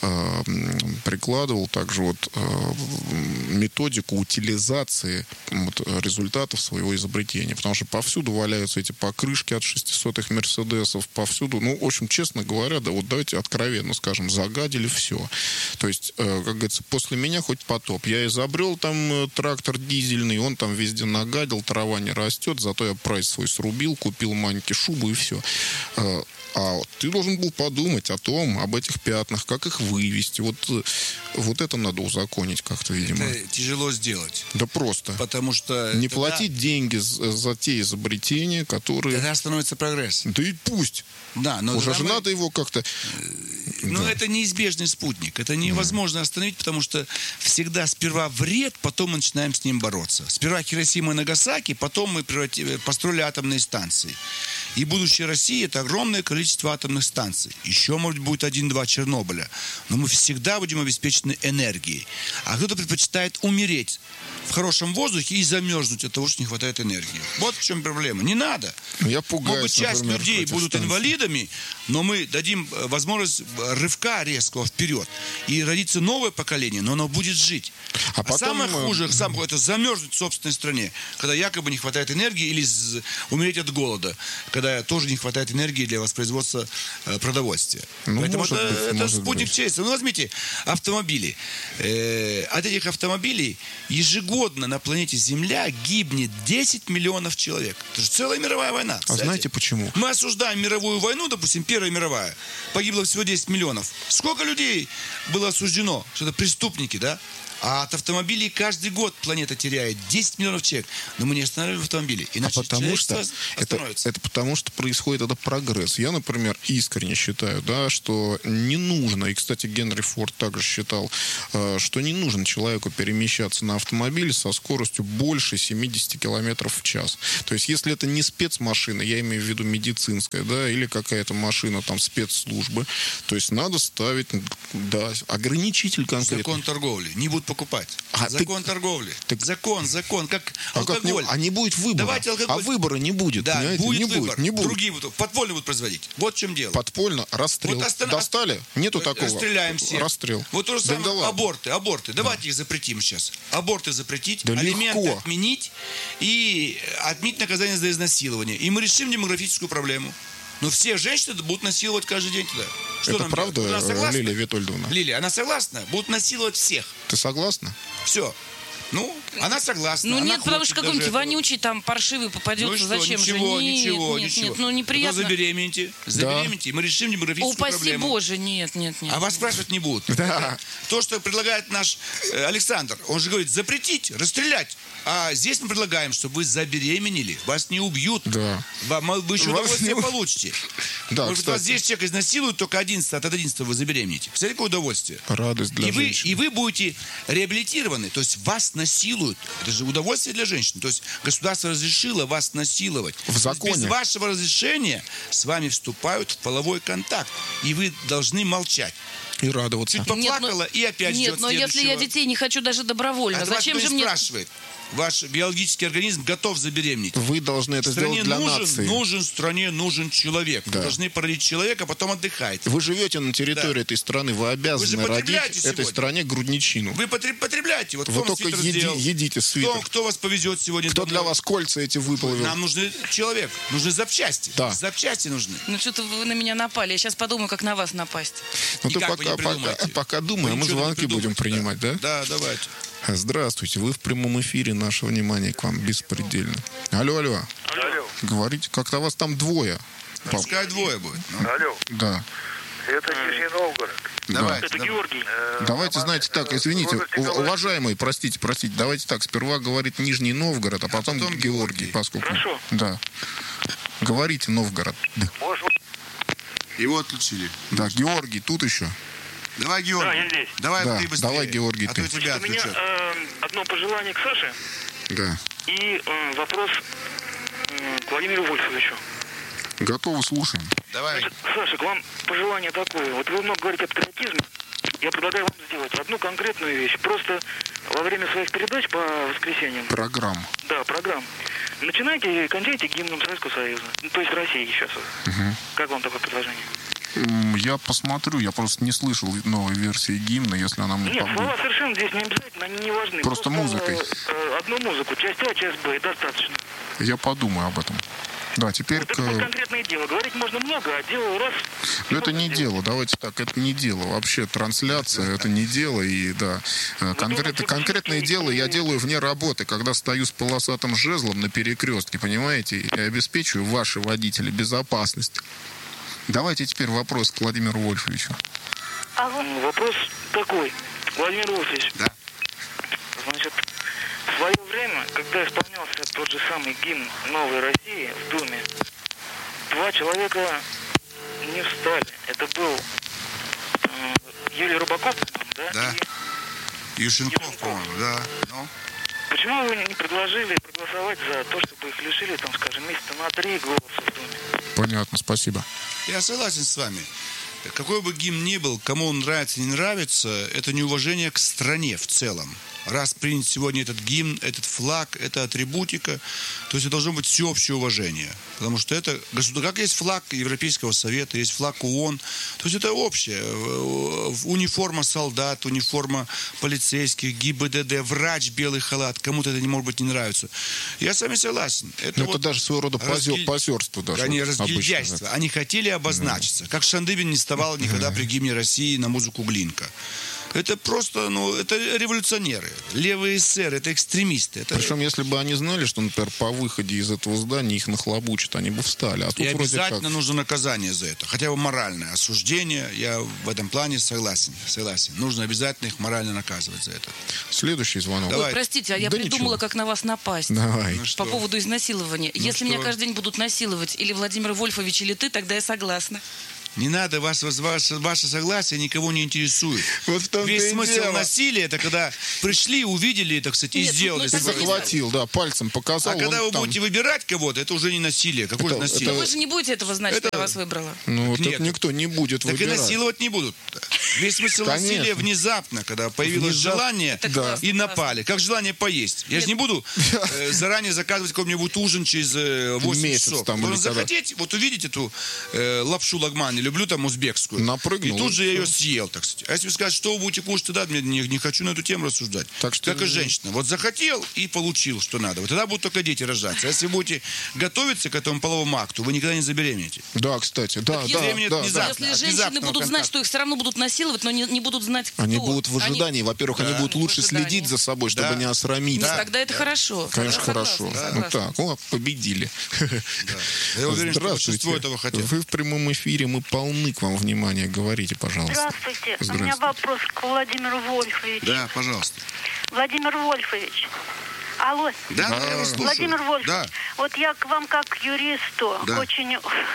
прикладывал также вот методику утилизации вот результатов своего изобретения, потому что повсюду валяются эти покрышки от шестисотых мерседесов, повсюду, ну, в общем, честно говоря, да, вот давайте откровенно скажем, загадили все. То есть как говорится, после меня хоть потоп. Я изобрел там трактор дизельный, он там везде нагадил, трава не растет, зато я прайс свой срубил, купил Маньке шубу и все. А ты должен был подумать о том, об этих пятнах, как их вывести. Вот, вот это надо узаконить как-то, видимо. Это тяжело сделать. Да просто. Потому что... Не тогда, платить деньги за, за те изобретения, которые... Тогда становится прогресс. Да и пусть. Да, но уже же мы... надо его как-то... Но да. это неизбежный спутник. Это невозможно остановить, потому что всегда сперва вред, потом мы начинаем с ним бороться. Сперва Хиросима и Нагасаки, потом мы преврати... построили атомные станции. И будущее России — это огромное количество атомных станций. Еще, может, будет один-два Чернобыля. Но мы всегда будем обеспечены энергией. А кто-то предпочитает умереть в хорошем воздухе и замерзнуть от того, что не хватает энергии. Вот в чем проблема. Не надо. Я пугаюсь, Может быть, часть например, людей будут станций. инвалидами, но мы дадим возможность рывка резкого вперед. И родится новое поколение, но оно будет жить. А, А потом самое мы... хуже, самое, это замерзнуть в собственной стране, когда якобы не хватает энергии, или з- умереть от голода, когда тоже не хватает энергии для воспроизводства э, продовольствия. Ну, Поэтому может это, быть, это может спутник быть. чести. Ну, возьмите автомобили. Э, от этих автомобилей ежегодно на планете Земля гибнет десять миллионов человек. Это же целая мировая война. А кстати. знаете почему? Мы осуждаем мировую войну, допустим, Первая мировая. Погибло всего десять миллионов. Сколько людей было осуждено, что это преступники, да? А от автомобилей каждый год планета теряет десять миллионов человек. Но мы не останавливаем автомобили. Иначе а потому что это, это потому что происходит этот прогресс. Я, например, искренне считаю, да, что не нужно, и, кстати, Генри Форд также считал, что не нужно человеку перемещаться на автомобиле со скоростью больше семьдесят километров в час. То есть, если это не спецмашина, я имею в виду медицинская, да, или какая-то машина там спецслужбы, то есть надо ставить, да, ограничитель конкретный. Закон торговли. Не будут покупать. А закон ты... торговли. Так... Закон, закон, как а алкоголь. Как не... А не будет выбора. Давайте алкоголь. А выбора не будет. Да, понимаете? будет не выбор. будет. Не будет. Другие будут. Подпольно будут производить. Вот в чем дело. Подпольно. Расстрел. Вот остан... Достали? Нету такого. Расстреляем всех. Расстрел. Вот то же Да, самое. да ладно. Аборты. Аборты. Давайте да. их запретим сейчас. Аборты запретить. Да алименты легко. отменить. И отменить наказание за изнасилование. И мы решим демографическую проблему. Но все женщины будут насиловать каждый день туда. Что Это нам правда, Лилия Витольдовна? Лилия, она согласна? Будут насиловать всех. Ты согласна? Все. Ну, она согласна. Ну она нет, потому что хочет какой-нибудь даже этого. вонючий там паршивый попадется. Ну и что? Зачем Ничего, же? Нет, ничего, нет, ничего. нет, ну неприятно. Потом заберемените. Заберемените, и мы решим демографическую Упаси проблему. Боже, нет, нет, нет. А вас спрашивать не будут. Да. То, что предлагает наш э, Александр, он же говорит, запретить, расстрелять. А здесь мы предлагаем, чтобы вы забеременели, вас не убьют. Да. Вам, вы еще Вас удовольствие не- получите. Да, Может, вас кстати. десять человек изнасилуют, только одиннадцать, от одиннадцатого вы забеременеете. Представляете, какое удовольствие? Радость для И вы, женщин. и вы будете реабилитированы, то есть вас насилуют. Это же удовольствие для женщин. То есть государство разрешило вас насиловать. В То есть законе. без вашего разрешения с вами вступают в половой контакт. И вы должны молчать. И радоваться. Чуть поплакала, Нет, и опять Нет, ждет но если я следующего. детей не хочу даже добровольно, А вас зачем никто же не мне... спрашивает. Ваш биологический организм готов забеременеть. Вы должны это В стране сделать для нужен, нации. нужен стране нужен человек. Да. Вы должны породить человека, а потом отдыхайте. Вы живете на территории Да. этой страны, вы обязаны Вы же родить потребляете этой сегодня. стране грудничину. Вы потреб- потребляете. Вот Вы кто вам только свитер еди- сделал? едите свитер. Кто, кто вас повезет сегодня Кто домой? для вас кольца эти выплавил? Нам нужны человек, нужны запчасти. Да. Запчасти нужны. Ну что-то вы на меня напали. Я сейчас подумаю, как на вас напасть. Ну ты Никак вы не пока, пока, придумаете. пока думай, Вы а мы ничего не звонки будем придумаете, принимать, да? Да, давайте. Здравствуйте, вы в прямом эфире, наше внимание к вам беспредельно. Алло, алло. Алло. Говорите, как-то вас там двое. Пап. Пускай двое будет. Ну, Алло. Да. Это Нижний Новгород. давайте. Это да- Георгий. Давайте, знаете, так, извините, Возраст у- Николаевич. уважаемый, простите, простите, давайте так, сперва говорит Нижний Новгород, а потом, потом Георгий, Георгий. поскольку... Хорошо. Да. Говорите Новгород. Да. Может, Его отключили. Да, Георгий, тут еще. Давай, Георгий. Да, я здесь. Давай Да, ты быстрее. давай, Георгий, а ты. то тебя у меня отключат. э, одно пожелание к Саше Да. и э, вопрос э, к Владимиру Вольфовичу. Готовы, слушаем. Давай. Значит, Саша, к вам пожелание такое. Вот вы много говорите о патриотизме. Я предлагаю вам сделать одну конкретную вещь. Просто во время своих передач по воскресеньям, Программ. да, программ, начинайте и кончайте гимном Советского Союза. Ну, то есть России сейчас. Как вам такое предложение? М, Я посмотрю, я просто не слышал новой версии гимна, если она мне Нет, побудет. слова совершенно здесь не обязательно, они не важны. Просто музыкой. э, одну музыку, часть А, часть Б, достаточно. Я подумаю об этом. Да, теперь... Вот к... это конкретное дело. Говорить можно много, а дело раз... Но это не дело, давайте так, это не дело. Вообще трансляция, это не дело. И да, конкрет, конкретное дело я делаю вне работы, когда стою с полосатым жезлом на перекрестке, понимаете, и обеспечиваю ваши водители безопасность. Давайте теперь вопрос к Владимиру Вольфовичу. Алло. Вопрос такой. Владимир Вольфович. Да. Значит, в свое время, когда исполнялся тот же самый гимн «Новой России» в Думе, два человека не встали. Это был э, Юрий Рыбаков, да? Да. И Юшенков, по-моему, да. Ну? Почему вы не предложили проголосовать за то, чтобы их лишили, там, скажем, месяца на три голоса в Думе? Понятно, спасибо. Я согласен с вами. Какой бы гимн ни был, кому он нравится, не нравится, это неуважение к стране в целом. Раз принят сегодня этот гимн, этот флаг, это атрибутика, то есть это должно быть всеобщее уважение. Потому что это государство, как есть флаг Европейского Совета, есть флаг ООН, то есть это общее. Униформа солдат, униформа полицейских, ГИБДД, врач, белый халат, кому-то это, может быть, не нравится. Я с вами согласен. Это, вот это даже своего рода позер, разгиль... позерство. Даже Они вот разгильдяйство. Обычно, да. Они хотели обозначиться. Да. Как Шандыбин не вставал никогда да. при гимне России на музыку Глинка. Это просто, ну, это революционеры, левые эсеры, это экстремисты. Это... Причем, если бы они знали, что, например, по выходе из этого здания их нахлобучат, они бы встали. А тут и обязательно как... нужно наказание за это, хотя бы моральное осуждение. Я в этом плане согласен, согласен. Нужно обязательно их морально наказывать за это. Следующий звонок. Ой, простите, а я да придумала, ничего. Как на вас напасть. Давай. Ну, по поводу изнасилования. Ну, Если что? меня каждый день будут насиловать, или Владимир Вольфович, или ты, тогда я согласна. Не надо, ваше, ваше, ваше согласие никого не интересует. Вот в том-то Весь и смысл дело. насилия, это когда пришли, увидели, так сказать, и Нет, сделали. ну, Ты это захватил, да, пальцем показал. А когда вы там... будете выбирать кого-то, это уже не насилие. Какое Это- же насилие? Но вы же не будете этого знать, Это- что я вас выбрала. Ну, Нет. так никто не будет Так выбирать. и насиловать не будут. Весь смысл Конечно. насилия внезапно, когда появилось Внезапно. желание, Это классно, и классно. напали. Как желание поесть. Я же не буду э, заранее заказывать какой-нибудь ужин через э, восемь Месяц часов. там Можно или когда. захотеть, вот увидеть эту э, лапшу лагман, я люблю там узбекскую. Напрыгнул. И тут же я ее съел, так сказать. А если вы скажете, что вы будете кушать, тогда мне не, не хочу на эту тему рассуждать. Так что- Как и женщина. Вот захотел и получил, что надо. Вот тогда будут только дети рождаться. А если вы будете готовиться к этому половому акту, вы никогда не забеременеете. Да, кстати, да, Так да, времени да, это да. внезапно. Если от женщины внезапного будут знать, контакта. что их все равно будут насиловать, но не, не будут знать, кто. Они будут в ожидании. Они- Во-первых, они Да. будут лучше В ожидании. следить за собой, чтобы Да. не осрамить. Ну, Да. тогда это хорошо. Конечно, Я хорошо. согласна, Ну согласна. так, о, победили. Я уверен, что Здравствуйте. большинство этого хотят. Вы в прямом эфире, мы полны к вам внимания. Говорите, пожалуйста. Здравствуйте. У Здравствуйте. меня вопрос к Владимиру Вольфовичу. Да, пожалуйста. Владимир Вольфович. Алло. Да, я вас слушаю. Владимир Вольфович, Да. вот я к вам как к юристу, Да. очень,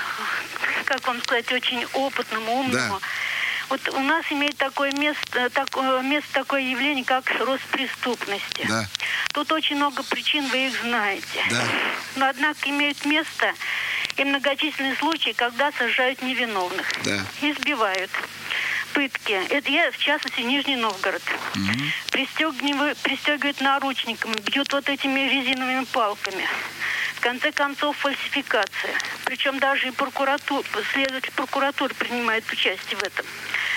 как вам сказать, очень опытному, умному. Да. Вот у нас имеет такое место, такое, место такое явление, как рост преступности. Да. Тут очень много причин, вы их знаете. Да. Но, однако, имеют место и многочисленные случаи, когда сажают невиновных. Да. Избивают. Пытки. Это я, в частности, Нижний Новгород. Пристегивают, пристегивают наручниками, бьют вот этими резиновыми палками. В конце концов, фальсификация. Причем даже и прокуратура, следователь прокуратуры принимает участие в этом.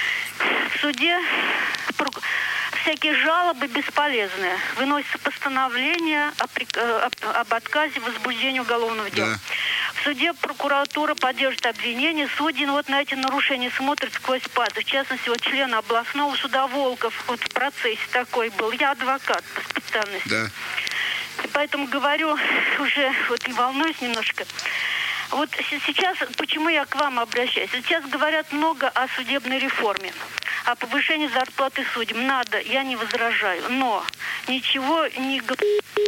В суде прок- всякие жалобы бесполезные. Выносится постановление о прик- э, об, об отказе в возбуждении уголовного дела. Да. В суде прокуратура поддержит обвинение. Судьи ну, вот на эти нарушения смотрят сквозь пальцы. В частности, вот член областного суда Волков вот в процессе такой был. Я адвокат по специальности. Да. И поэтому говорю, уже вот и волнуюсь немножко. Вот с- сейчас, почему я к вам обращаюсь? Сейчас говорят много о судебной реформе, о повышении зарплаты судьям. Надо, я не возражаю, но ничего не... г-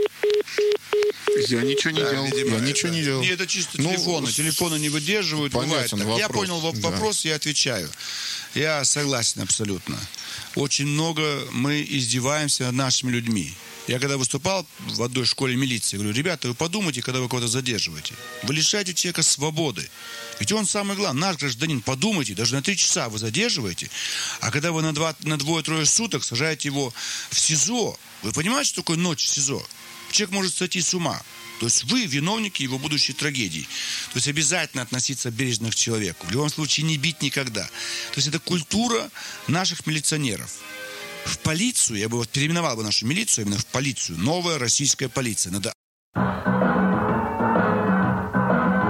Я ничего не Да, делал. видимо, Я ничего это- не делал. Не, это чисто Ну, телефоны. с- Телефоны не выдерживают. Бывает понятен так. Я вопрос, понял воп- да. вопрос, я отвечаю. Я согласен абсолютно. Очень много мы издеваемся над нашими людьми. Я когда выступал в одной школе милиции, говорю, ребята, вы подумайте, когда вы кого-то задерживаете. Вы лишаете человека свободы. Ведь он самый главный, наш гражданин, подумайте, даже на три часа вы задерживаете, а когда вы на, два, на двое-трое суток сажаете его в СИЗО, вы понимаете, что такое ночь в СИЗО? Человек может сойти с ума. То есть вы виновники его будущей трагедии. То есть обязательно относиться бережно к человеку. В любом случае не бить никогда. То есть это культура наших милиционеров. В полицию, я бы вот переименовал бы нашу милицию именно в полицию. Новая российская полиция. Надо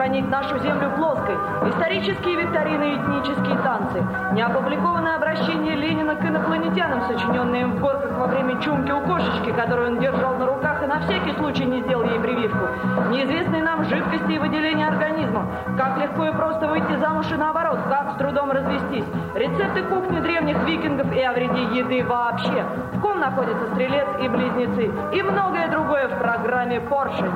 сохранить нашу землю плоской, исторические викторины и этнические танцы, неопубликованное обращение Ленина к инопланетянам, сочиненное им в горках во время чумки у кошечки, которую он держал на руках и на всякий случай не сделал ей прививку, неизвестные нам жидкости и выделения организма, как легко и просто выйти замуж и наоборот, как с трудом развестись, рецепты кухни древних викингов и о вреде еды вообще, в ком находится стрелец и близнецы, и многое другое в программе «Поршень».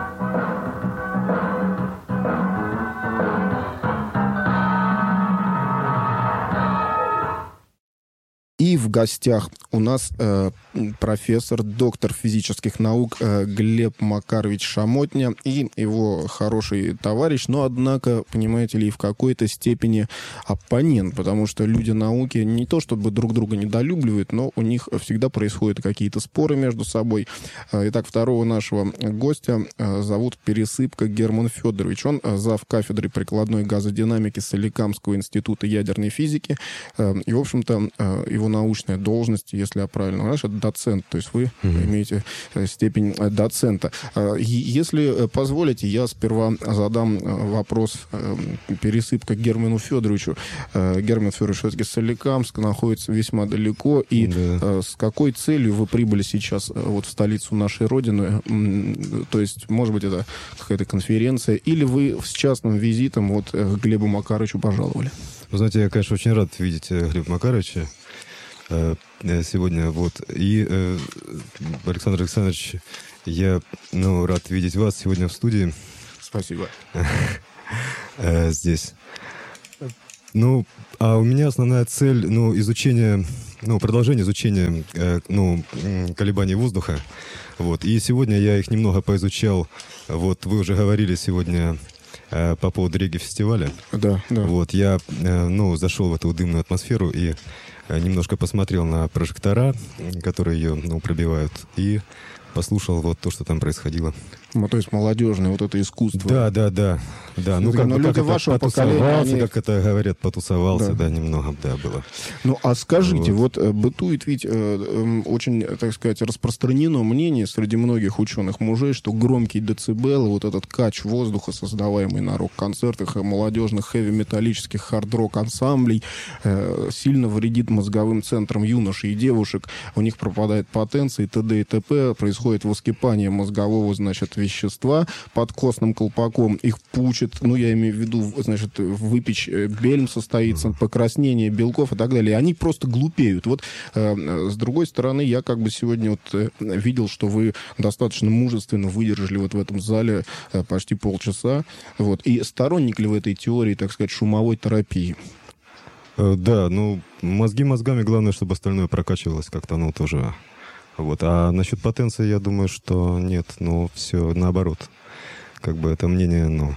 И в гостях у нас э, профессор, доктор физических наук э, Глеб Макарович Шамотня и его хороший товарищ, но, однако, понимаете ли, в какой-то степени оппонент, потому что люди науки не то чтобы друг друга недолюбливают, но у них всегда происходят какие-то споры между собой. Итак, второго нашего гостя э, зовут Пересыпка Герман Федорович. Он э, зав. Кафедры прикладной газодинамики Соликамского института ядерной физики. Э, и, в общем-то, э, его научная должность, если я правильно знаю, это доцент, то есть вы mm-hmm. имеете степень доцента. Если позволите, я сперва задам вопрос Пересыпка Герману Федоровичу. Герман Федорович, все-таки Соликамск находится весьма далеко, и да. С какой целью вы прибыли сейчас вот в столицу нашей Родины? То есть, может быть, это какая-то конференция, или вы с частным визитом вот к Глебу Макаровичу пожаловали? Вы знаете, я, конечно, очень рад видеть Глеба Макаровича сегодня, вот. И, э, Александр Александрович, я, ну, рад видеть вас сегодня в студии. Спасибо. Здесь. Ну, а у меня основная цель, ну, изучение, ну, продолжение изучения, э, ну, колебаний воздуха. Вот. И сегодня я их немного поизучал. Вот, вы уже говорили сегодня э, по поводу регги-фестиваля. Да, да. Вот, я, э, ну, зашел в эту дымную атмосферу и немножко посмотрел на прожектора, которые ее, ну, пробивают, и послушал вот то, что там происходило. Ну, то есть молодежное вот это искусство. Да, да, да. да. Ну, как, ну, как это вашего поколения, они... как это говорят, потусовался, да, да немного, да, было. Ну, а скажите, вот, вот бытует ведь э, э, очень, так сказать, распространено мнение среди многих ученых мужей, что громкие децибелы, вот этот кач воздуха, создаваемый на рок-концертах, молодежных хэви-металлических хард-рок ансамблей, э, сильно вредит мозговым центрам юношей и девушек. У них пропадает потенция и т.д. и т.п. Происходит воскипание мозгового, значит, вещества под костным колпаком, их пучит, ну, я имею в виду, значит, выпечь бельм состоится, покраснение белков и так далее. Они просто глупеют. Вот, э, с другой стороны, я как бы сегодня вот э, видел, что вы достаточно мужественно выдержали вот в этом зале э, почти полчаса. Вот. И сторонник ли в этой теории, так сказать, шумовой терапии? Э, да, ну, мозги мозгами, главное, чтобы остальное прокачивалось как-то, ну, тоже... Вот. А насчет потенции, я думаю, что нет, ну, все наоборот. Как бы это мнение, ну,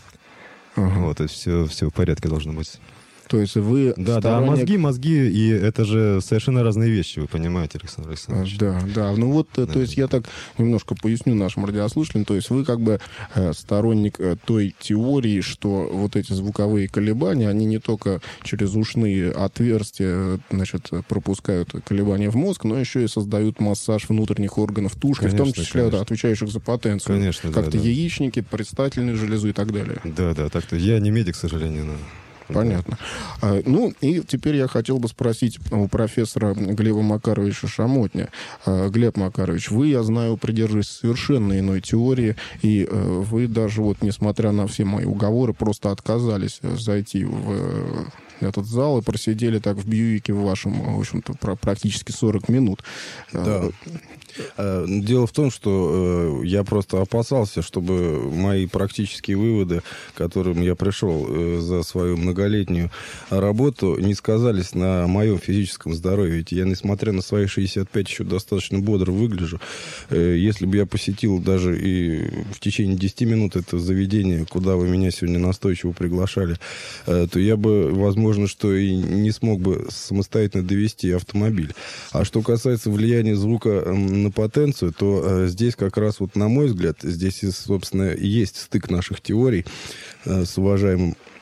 ага. вот, и все, все в порядке должно быть. То есть вы да, сторонник... да, мозги, мозги, и это же совершенно разные вещи, вы понимаете, Александр Александрович. Да, да, ну вот, да. То есть я так немножко поясню нашим радиослушателям, то есть вы как бы э, сторонник э, той теории, что вот эти звуковые колебания, они не только через ушные отверстия, значит, пропускают колебания в мозг, но еще и создают массаж внутренних органов тушки, конечно, в том числе да, отвечающих за потенцию. Конечно, как-то да, да. яичники, предстательную железу и так далее. Да, да, так-то. Я не медик, к сожалению, но... Понятно. А, ну, и теперь я хотел бы спросить у профессора Глеба Макаровича Шамотня. А, Глеб Макарович, вы, я знаю, придерживаетесь совершенно иной теории, и а, вы даже вот, несмотря на все мои уговоры, просто отказались зайти в этот зал и просидели так в Бьюике в вашем, в общем-то, практически сорок минут. Да. Дело в том, что я просто опасался, чтобы мои практические выводы, к которым я пришел за свою многолетнюю работу, не сказались на моем физическом здоровье. Ведь я, несмотря на свои шестьдесят пять, еще достаточно бодро выгляжу. Если бы я посетил даже и в течение десяти минут это заведение, куда вы меня сегодня настойчиво приглашали, то я бы, возможно, что и не смог бы самостоятельно довести автомобиль. А что касается влияния звука на потенцию, то э, здесь как раз, вот, на мой взгляд, здесь, собственно, и есть стык наших теорий э, с уважаемым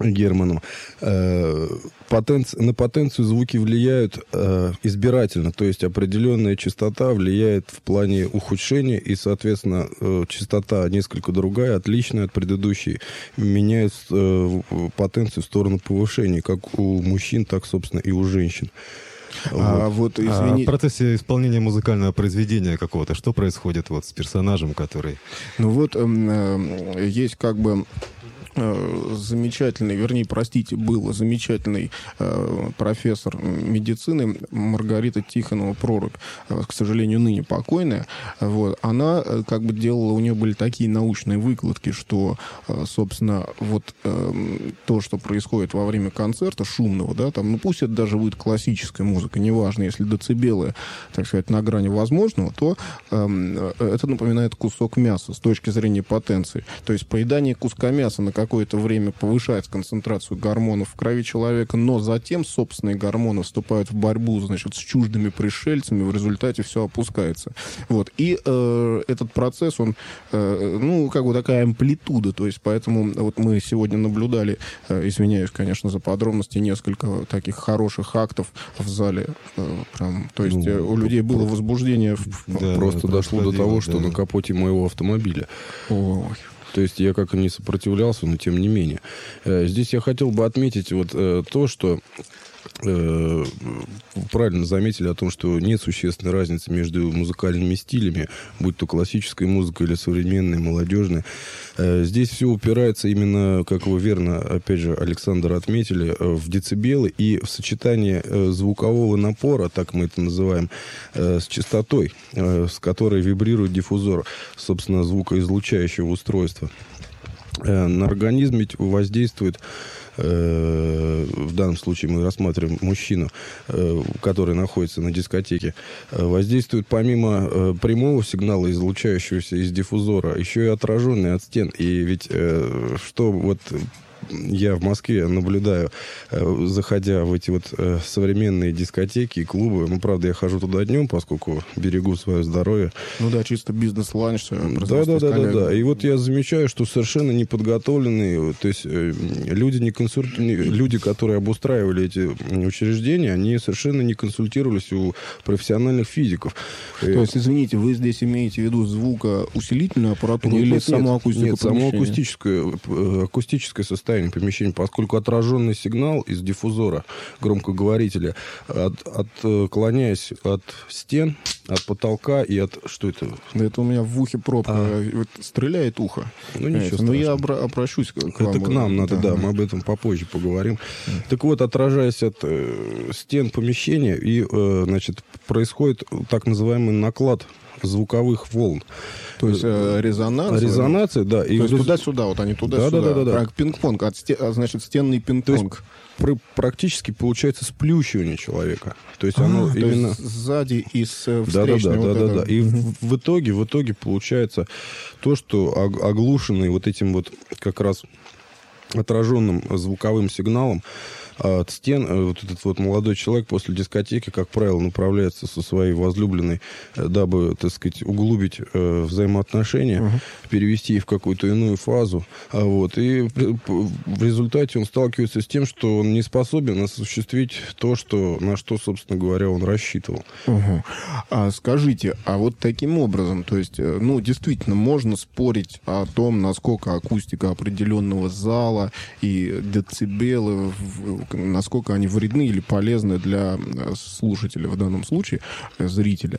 Германом. Потенци... На потенцию звуки влияют э, избирательно, то есть определенная частота влияет в плане ухудшения, и, соответственно, э, частота несколько другая, отличная от предыдущей, меняет э, потенцию в сторону повышения, как у мужчин, так, собственно, и у женщин. А вот. вот, извини... а в процессе исполнения музыкального произведения какого-то, что происходит вот с персонажем, который... Ну вот, э, есть как бы... замечательный, вернее, простите, был замечательный э, профессор медицины Маргарита Тихонова Прорубь, э, к сожалению, ныне покойная. Вот, она э, как бы делала, у нее были такие научные выкладки, что, э, собственно, вот э, то, что происходит во время концерта шумного, да, там, ну пусть это даже будет классическая музыка, неважно, если децибелы, так сказать, на грани возможного, то э, это напоминает кусок мяса с точки зрения потенции. То есть поедание куска мяса на какое-то время повышает концентрацию гормонов в крови человека, но затем собственные гормоны вступают в борьбу, значит, с чуждыми пришельцами, в результате все опускается. Вот. И э, этот процесс, он, э, ну, как бы такая амплитуда, то есть поэтому вот мы сегодня наблюдали, э, извиняюсь, конечно, за подробности, несколько таких хороших актов в зале. Э, прям, то есть ну, э, у людей было возбуждение. Да, просто дошло до того, что да. на капоте моего автомобиля. Ой. То есть я как и не сопротивлялся, но тем не менее. Здесь я хотел бы отметить вот то, что э, правильно заметили о том, что нет существенной разницы между музыкальными стилями, будь то классическая музыка или современная, молодежная. Здесь все упирается именно, как вы верно, опять же, Александр отметили, в децибелы и в сочетание звукового напора, так мы это называем, с частотой, с которой вибрирует диффузор, собственно, звукоизлучающего устройства. На организм ведь воздействует, в данном случае мы рассматриваем мужчину, который находится на дискотеке, воздействует помимо прямого сигнала, излучающегося из диффузора, еще и отраженный от стен. И ведь что вот... Я в Москве наблюдаю, заходя в эти вот современные дискотеки и клубы. Ну, правда, я хожу туда днем, поскольку берегу свое здоровье. Ну да, чисто бизнес-ланч. Да, да, да, да, да. И вот я замечаю, что совершенно неподготовленные, то есть люди, не консуль... люди, которые обустраивали эти учреждения, они совершенно не консультировались у профессиональных физиков. То есть, извините, вы здесь имеете в виду звукоусилительную аппаратуру нет, или нет, саму акустику нет, помещения? Нет, саму акустическое, акустическое состояние помещения, поскольку отраженный сигнал из диффузора громкоговорителя, от, отклоняясь от стен, от потолка и от... Что это? Да это у меня в ухе пробка. А. Стреляет ухо. Ну, ничего страшного. Но я обра- обращусь к вам. Это к нам надо, да, да, мы об этом попозже поговорим. Mm. Так вот, отражаясь от э, стен помещения, и, э, значит, происходит так называемый наклад звуковых волн. То есть э, резонанс. Резонация, да. И То есть туда-сюда, вот они туда-сюда. Да, да, да, да. Пинг-понг, от сте... значит, стенный пинг-понг. Пр- практически получается сплющивание человека. То есть оно а, именно... То есть сзади и с да, да, да, вот да, да, да. И в, в итоге, в итоге получается то, что оглушенный вот этим вот как раз отраженным звуковым сигналом от стен, вот этот вот молодой человек после дискотеки, как правило, направляется со своей возлюбленной, дабы, так сказать, углубить э, взаимоотношения, uh-huh. перевести их в какую-то иную фазу. А вот, и в результате он сталкивается с тем, что он не способен осуществить то, что, на что, собственно говоря, он рассчитывал. Uh-huh. А скажите, а вот таким образом, то есть, ну, действительно, можно спорить о том, насколько акустика определенного зала и децибелы, насколько они вредны или полезны для слушателя в данном случае, зрителя.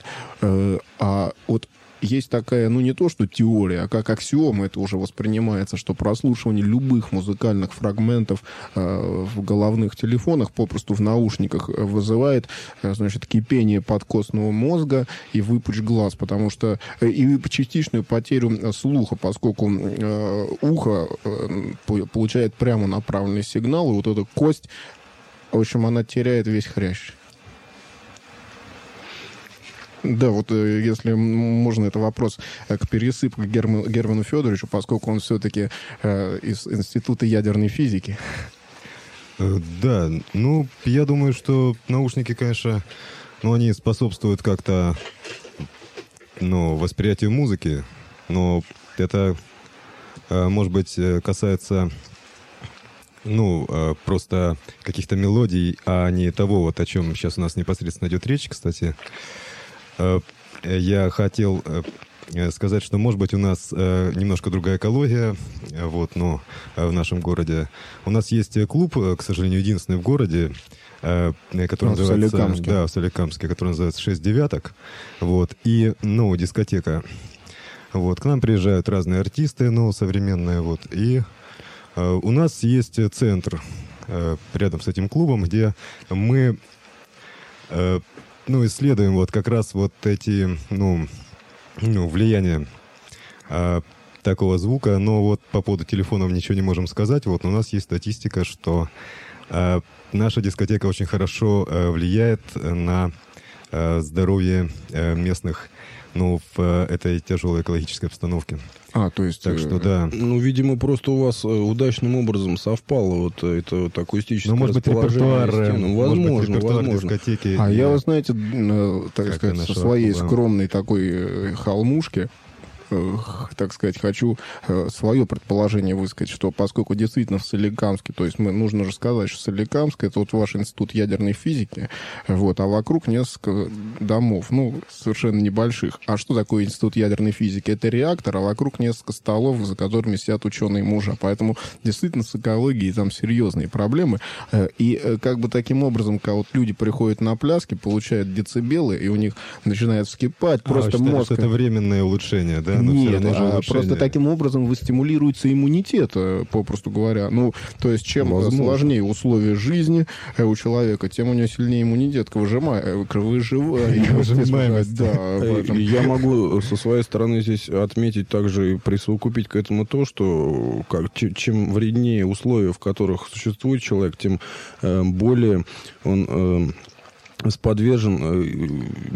А вот есть такая, ну не то что теория, а как аксиома это уже воспринимается, что прослушивание любых музыкальных фрагментов э, в головных телефонах, попросту в наушниках, вызывает, значит, кипение подкостного мозга и выпучь глаз, потому что и частичную потерю слуха, поскольку э, ухо э, получает прямо направленный сигнал, и вот эта кость, в общем, она теряет весь хрящ. Да, вот если можно, это вопрос к пересыпке Герману, Герману Федоровичу, поскольку он все-таки э, из Института ядерной физики. Да, ну, я думаю, что наушники, конечно, ну, они способствуют как-то, ну, восприятию музыки, но это, может быть, касается ну, э, просто каких-то мелодий, а не того, вот о чем сейчас у нас непосредственно идет речь, кстати. Э, я хотел э, сказать, что, может быть, у нас э, немножко другая экология, э, вот, но э, в нашем городе. У нас есть клуб, э, к сожалению, единственный в городе, э, который а, называется... В Соликамске. Да, в Соликамске, который называется «Шесть девяток». Вот, и, ну, дискотека. Вот, к нам приезжают разные артисты, ну, современные, вот, и э, у нас есть центр э, рядом с этим клубом, где мы, э, ну, исследуем вот как раз вот эти, ну, ну влияние э, такого звука, но вот по поводу телефонов ничего не можем сказать, вот, но у нас есть статистика, что э, наша дискотека очень хорошо э, влияет на э, здоровье э, местных, ну, в э, этой тяжелой экологической обстановке. А, то есть... Так что, да. Ну, видимо, просто у вас удачным образом совпало вот это вот акустическое ну, может быть, расположение репертуар, стен. Возможно, может быть, репертуар возможно. дискотеки. А и... я, вы знаете, так Как сказать, со нашего своей клуба. скромной такой холмушки, так сказать, хочу свое предположение высказать, что поскольку действительно в Соликамске, то есть мы, нужно же сказать, что Соликамск — это вот ваш институт ядерной физики, вот, а вокруг несколько домов, ну, совершенно небольших. А что такое институт ядерной физики? Это реактор, а вокруг несколько столов, за которыми сидят ученые мужа. Поэтому действительно с экологией там серьезные проблемы. И как бы таким образом, когда вот люди приходят на пляски, получают децибелы, и у них начинает вскипать, а, просто считаете, мозг... что это временное улучшение, да? Но всё Нет, равно же а улучшение. просто таким образом вы стимулируется иммунитет, э, попросту говоря. Ну, то есть, чем Возможно. сложнее условия жизни э, у человека, тем у него сильнее иммунитет к выжима- к выживанию. Выживаемость. Да, поэтому- Я могу со своей стороны здесь отметить также и присовокупить к этому то, что как, че- чем вреднее условия, в которых существует человек, тем э, более он э, сподвержен э,